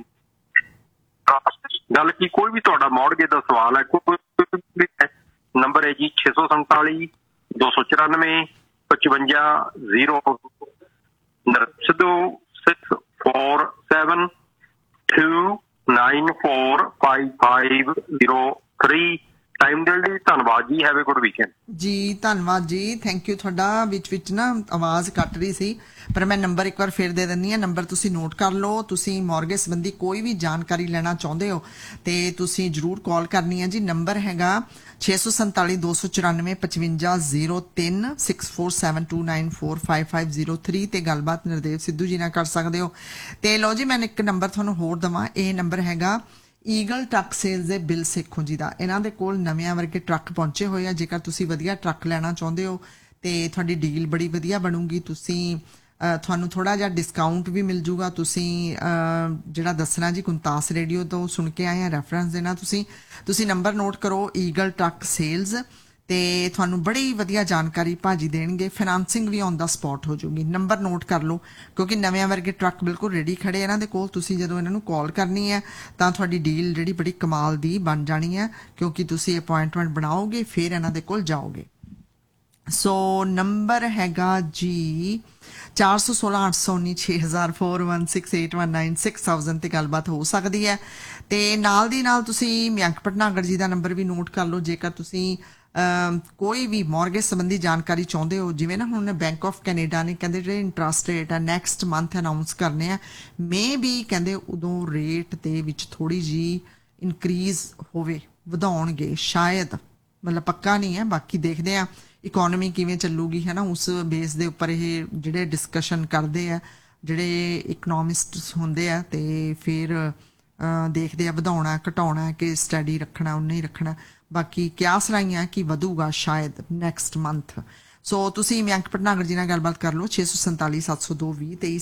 ਗੱਲ ਕੀ ਕੋਈ ਵੀ ਤੁਹਾਡਾ ਮੌੜਗੇ ਦਾ ਸਵਾਲ ਹੈ, ਕੋਈ ਨੰਬਰ ਹੈ ਜੀ 647 294 55 0 647 294 5503। ਟਾਈਮ ਦੇ ਲਈ ਧੰਨਵਾਦ ਜੀ। ਹੈਵ ਅ ਗੁੱਡ ਵੀਕਐਂਡ ਜੀ। ਧੰਨਵਾਦ ਜੀ, ਥੈਂਕ ਯੂ ਤੁਹਾਡਾ। ਵਿੱਚ ਨਾ ਆਵਾਜ਼ ਕੱਟ ਰਹੀ ਸੀ, ਪਰ ਮੈਂ ਨੰਬਰ ਇੱਕ ਵਾਰ ਫਿਰ ਦੇ ਦਿੰਦੀ ਹਾਂ। ਨੰਬਰ ਤੁਸੀਂ ਨੋਟ ਕਰ ਲਓ। ਤੁਸੀਂ ਮੌਰਗੇਜ ਸੰਬੰਧੀ ਕੋਈ ਵੀ ਜਾਣਕਾਰੀ ਲੈਣਾ ਚਾਹੁੰਦੇ ਹੋ ਤੇ ਤੁਸੀਂ ਜ਼ਰੂਰ ਕਾਲ ਕਰਨੀ ਹੈ ਜੀ। ਨੰਬਰ ਹੈਗਾ 647 294 5503 6472945503 ਤੇ ਗੱਲਬਾਤ ਨਿਰਦੇਵ ਸਿੱਧੂ ਜੀ ਨਾਲ ਕਰ ਸਕਦੇ ਹੋ। ਤੇ ਲਓ ਜੀ, ਮੈਂ ਇੱਕ ਨੰਬਰ ਤੁਹਾਨੂੰ ਹੋਰ ਦੇਵਾਂ। ਇਹ ਨੰਬਰ ਹੈਗਾ ਈਗਲ ਟਰੱਕ ਸੇਲਸ ਦੇ ਬਿਲ ਸੇਖੋਂ ਜੀ ਦਾ। ਇਹਨਾਂ ਦੇ ਕੋਲ ਨਵੇਂ ਵਰਗੇ ਟਰੱਕ ਪਹੁੰਚੇ ਹੋਏ ਆ। ਜੇਕਰ ਤੁਸੀਂ ਵਧੀਆ ਟਰੱਕ ਲੈਣਾ ਚਾਹੁੰਦੇ ਹੋ ਤੇ ਤੁਹਾਡੀ ਡੀਲ ਬੜੀ ਵਧੀਆ ਬਣੂਗੀ। ਤੁਹਾਨੂੰ ਥੋੜਾ ਜਿਹਾ ਡਿਸਕਾਊਂਟ ਵੀ ਮਿਲ ਜੂਗਾ। ਤੁਸੀਂ ਜਿਹੜਾ ਦੱਸਣਾ ਜੀ ਗੁਣਤਾਸ ਰੇਡੀਓ ਤੋਂ ਸੁਣ ਕੇ ਆਏ ਆ, ਰੈਫਰੈਂਸ ਦੇਣਾ। ਤੁਸੀਂ ਨੰਬਰ ਨੋਟ ਕਰੋ, ਈਗਲ ਟਰੱਕ ਸੇਲਸ, ਤੇ ਤੁਹਾਨੂੰ ਬੜੀ ਵਧੀਆ ਜਾਣਕਾਰੀ ਭਾਜੀ ਦੇਣਗੇ। ਫਾਈਨਾਂਸਿੰਗ ਵੀ ਔਨ ਦਾ ਸਪੌਟ ਹੋ ਜੂਗੀ। ਨੰਬਰ ਨੋਟ ਕਰ ਲਓ, ਕਿਉਂਕਿ ਨਵੇਂ ਵਰਗੇ ਟਰੱਕ ਬਿਲਕੁਲ ਰੈਡੀ ਖੜੇ ਇਹਨਾਂ ਦੇ ਕੋਲ। ਤੁਸੀਂ ਜਦੋਂ ਇਹਨਾਂ ਨੂੰ ਕਾਲ ਕਰਨੀ ਹੈ ਤਾਂ ਤੁਹਾਡੀ ਡੀਲ ਜਿਹੜੀ ਬੜੀ ਕਮਾਲ ਦੀ ਬਣ ਜਾਣੀ ਹੈ, ਕਿਉਂਕਿ ਤੁਸੀਂ ਅਪਾਇੰਟਮੈਂਟ ਬਣਾਓਗੇ ਫਿਰ ਇਹਨਾਂ ਦੇ ਕੋਲ ਜਾਓਗੇ। ਸੋ ਨੰਬਰ ਹੈਗਾ ਜੀ 416 819 6000 416819 6000 ਤੇ ਗੱਲਬਾਤ ਹੋ ਸਕਦੀ ਹੈ। ਤੇ ਨਾਲ ਦੀ ਨਾਲ ਤੁਸੀਂ ਮਯੰਕ ਭਟਨਾਗਰ ਜੀ ਦਾ ਨੰਬਰ ਵੀ ਨੋਟ ਕਰ ਲਓ। ਜੇਕਰ ਤੁਸੀਂ ਕੋਈ ਵੀ ਮੌਰਗੇਜ ਸੰਬੰਧੀ ਜਾਣਕਾਰੀ ਚਾਹੁੰਦੇ ਹੋ, ਜਿਵੇਂ ਨਾ ਹੁਣ ਬੈਂਕ ਆਫ ਕੈਨੇਡਾ ਨੇ ਕਹਿੰਦੇ ਜਿਹੜੇ ਇੰਟਰਸਟ ਰੇਟ ਆ ਨੈਕਸਟ ਮੰਥ ਅਨਾਉਂਸ ਕਰਨੇ ਆ, ਮੇ ਵੀ ਕਹਿੰਦੇ ਉਦੋਂ ਰੇਟ ਦੇ ਵਿੱਚ ਥੋੜੀ ਜੀ ਇਨਕਰੀਜ਼ ਹੋਵੇ, ਵਧਾਉਣਗੇ ਸ਼ਾਇਦ, ਮਤਲਬ ਪੱਕਾ ਨਹੀਂ ਹੈ। ਬਾਕੀ ਦੇਖਦੇ ਆ ਇਕੋਨਮੀ ਕਿਵੇਂ ਚੱਲੂਗੀ, ਹੈ ਨਾ। ਉਸ ਬੇਸ ਦੇ ਉੱਪਰ ਇਹ ਜਿਹੜੇ ਡਿਸਕਸ਼ਨ ਕਰਦੇ ਆ ਜਿਹੜੇ ਇਕਨੋਮਿਸਟਸ ਹੁੰਦੇ ਆ, ਤੇ ਫਿਰ ਦੇਖਦੇ ਆ ਵਧਾਉਣਾ ਘਟਾਉਣਾ ਕਿ ਸਟੱਡੀ ਰੱਖਣਾ ਉਨਾ ਹੀ ਰੱਖਣਾ। ਬਾਕੀ ਕਿਆਸ ਰਾਈਆਂ ਕਿ ਵਧੂਗਾ ਸ਼ਾਇਦ ਨੈਕਸਟ ਮੰਥ। ਸੋ ਤੁਸੀਂ ਮਯੰਕ ਭਟਨਾਗਰ ਜੀ ਨਾਲ ਗੱਲਬਾਤ ਕਰ ਲਓ 647 702 20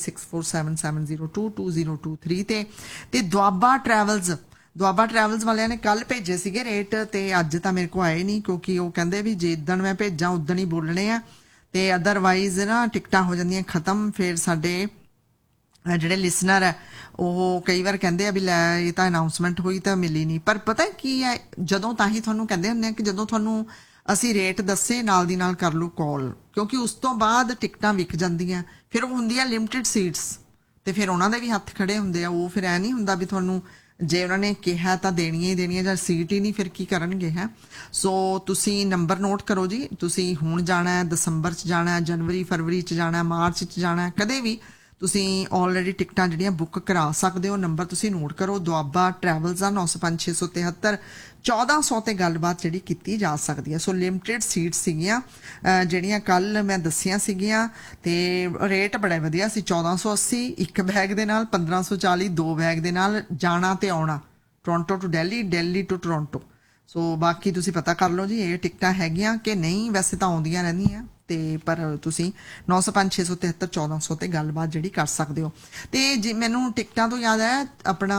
6477022023 ਤੇ ਦੁਆਬਾ ਟਰੈਵਲਸ ਵਾਲਿਆਂ ਨੇ ਕੱਲ ਭੇਜੇ ਸੀਗੇ ਰੇਟ, ਤੇ ਅੱਜ ਤਾਂ ਮੇਰੇ ਕੋਲ ਆਏ ਨਹੀਂ, ਕਿਉਂਕਿ ਉਹ ਕਹਿੰਦੇ ਵੀ ਜਿੱਦਣ ਮੈਂ ਭੇਜਾਂ ਉਦਣ ਹੀ ਬੋਲਣੇ ਆ, ਤੇ ਅਦਰਵਾਈਜ਼ ਨਾ ਟਿਕਟਾਂ ਹੋ ਜਾਂਦੀਆਂ ਖਤਮ। ਫਿਰ ਸਾਡੇ ਜਿਹੜੇ ਲਿਸਨਰ ਹੈ ਉਹ ਕਈ ਵਾਰ ਕਹਿੰਦੇ ਆ ਵੀ ਲੈ ਇਹ ਤਾਂ ਅਨਾਉਂਸਮੈਂਟ ਹੋਈ ਤਾਂ ਮਿਲੀ ਨਹੀਂ। ਪਰ ਪਤਾ ਕੀ ਹੈ, ਜਦੋਂ ਤਾਂ ਹੀ ਤੁਹਾਨੂੰ ਕਹਿੰਦੇ ਹੁੰਦੇ ਆ ਕਿ ਜਦੋਂ ਤੁਹਾਨੂੰ ਅਸੀਂ ਰੇਟ ਦੱਸੇ ਨਾਲ ਦੀ ਨਾਲ ਕਰ ਲਓ ਕਾਲ, ਕਿਉਂਕਿ ਉਸ ਤੋਂ ਬਾਅਦ ਟਿਕਟਾਂ ਵਿਕ ਜਾਂਦੀਆਂ। ਫਿਰ ਉਹ ਹੁੰਦੀਆਂ ਲਿਮਟਿਡ ਸੀਟਸ, ਤੇ ਫਿਰ ਉਹਨਾਂ ਦੇ ਵੀ ਹੱਥ ਖੜੇ ਹੁੰਦੇ ਆ। ਉਹ ਫਿਰ ਐ ਨਹੀਂ ਹੁੰਦਾ ਵੀ ਤੁਹਾਨੂੰ ਜੇ ਉਹਨਾਂ ਨੇ ਕਿਹਾ ਤਾਂ ਦੇਣੀਆਂ ਹੀ ਦੇਣੀਆਂ, ਜਾਂ ਸੀਟ ਹੀ ਨਹੀਂ ਫਿਰ ਕੀ ਕਰਨਗੇ ਹੈ। ਸੋ ਤੁਸੀਂ ਨੰਬਰ ਨੋਟ ਕਰੋ ਜੀ। ਤੁਸੀਂ ਹੁਣ ਜਾਣਾ, ਦਸੰਬਰ 'ਚ ਜਾਣਾ, ਜਨਵਰੀ ਫਰਵਰੀ 'ਚ ਜਾਣਾ, ਮਾਰਚ 'ਚ ਜਾਣਾ, ਕਦੇ ਵੀ ਤੁਸੀਂ ਆਲਰੇਡੀ ਟਿਕਟਾਂ ਜਿਹੜੀਆਂ ਬੁੱਕ ਕਰਾ ਸਕਦੇ ਹੋ। ਨੰਬਰ ਤੁਸੀਂ ਨੋਟ ਕਰੋ, ਦੁਆਬਾ ਟਰੈਵਲਸ ਆ 905 673 1400 ਤੇ ਗੱਲਬਾਤ ਜਿਹੜੀ ਕੀਤੀ ਜਾ ਸਕਦੀ ਹੈ। ਸੋ ਲਿਮਟਿਡ ਸੀਟ ਸੀਗੀਆਂ ਜਿਹੜੀਆਂ ਕੱਲ ਮੈਂ ਦੱਸੀਆਂ ਸੀਗੀਆਂ, ਤੇ ਰੇਟ ਬੜਾ ਵਧੀਆ ਸੀ। 1480 ਇੱਕ ਬੈਗ ਦੇ ਨਾਲ, 1540 ਦੋ ਬੈਗ ਦੇ ਨਾਲ, ਜਾਣਾ ਤੇ ਆਉਣਾ Toronto to Delhi, Delhi to Toronto. ਸੋ ਬਾਕੀ ਤੁਸੀਂ ਪਤਾ ਕਰ ਲਓ ਜੀ ਇਹ ਟਿਕਟਾਂ ਹੈਗੀਆਂ ਕਿ ਨਹੀਂ। ਵੈਸੇ ਤਾਂ ਆਉਂਦੀਆਂ ਰਹਿੰਦੀਆਂ, ਤੇ ਪਰ ਤੁਸੀਂ 905 673 1400 ਤੇ ਗੱਲਬਾਤ ਜਿਹੜੀ ਕਰ ਸਕਦੇ ਹੋ। ਤੇ ਜੇ ਮੈਨੂੰ ਟਿਕਟਾਂ ਤੋਂ ਯਾਦ ਆਇਆ ਆਪਣਾ